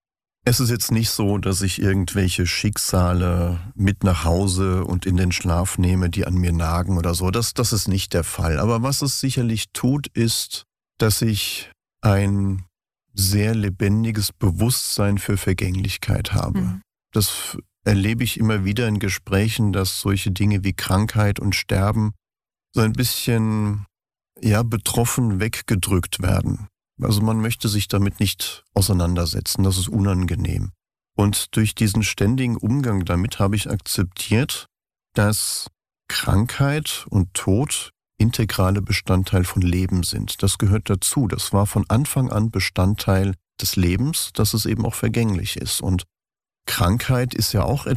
Es ist jetzt nicht so, dass ich irgendwelche Schicksale mit nach Hause und in den Schlaf nehme, die an mir nagen oder so. Das ist nicht der Fall. Aber was es sicherlich tut, ist, dass ich ein sehr lebendiges Bewusstsein für Vergänglichkeit habe. Das erlebe ich immer wieder in Gesprächen, dass solche Dinge wie Krankheit und Sterben so ein bisschen betroffen weggedrückt werden. Also man möchte sich damit nicht auseinandersetzen, das ist unangenehm. Und durch diesen ständigen Umgang damit habe ich akzeptiert, dass Krankheit und Tod integrale Bestandteil von Leben sind. Das gehört dazu. Das war von Anfang an Bestandteil des Lebens, dass es eben auch vergänglich ist. Und Krankheit ist ja auch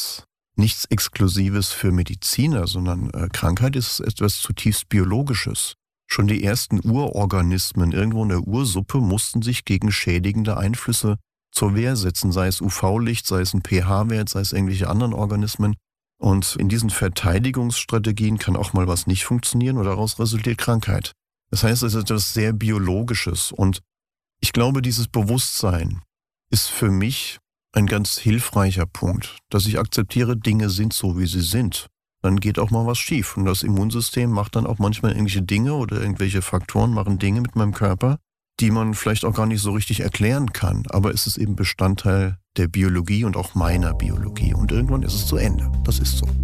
nichts Exklusives für Mediziner, sondern Krankheit ist etwas zutiefst Biologisches. Schon die ersten Urorganismen irgendwo in der Ursuppe mussten sich gegen schädigende Einflüsse zur Wehr setzen, sei es UV-Licht, sei es ein pH-Wert, sei es irgendwelche anderen Organismen. Und in diesen Verteidigungsstrategien kann auch mal was nicht funktionieren und daraus resultiert Krankheit. Das heißt, es ist etwas sehr Biologisches. Und ich glaube, dieses Bewusstsein ist für mich ein ganz hilfreicher Punkt, dass ich akzeptiere, Dinge sind so, wie sie sind. Dann geht auch mal was schief. Und das Immunsystem macht dann auch manchmal irgendwelche Dinge oder irgendwelche Faktoren machen Dinge mit meinem Körper, die man vielleicht auch gar nicht so richtig erklären kann. Aber es ist eben Bestandteil der Biologie und auch meiner Biologie. Und irgendwann ist es zu Ende. Das ist so.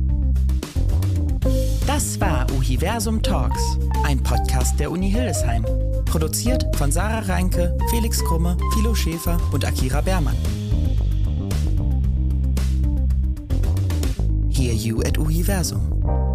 Das war Universum Talks, ein Podcast der Uni Hildesheim. Produziert von Sarah Reinke, Felix Krumme, Philo Schäfer und Akira Beermann. Hear you at Universum.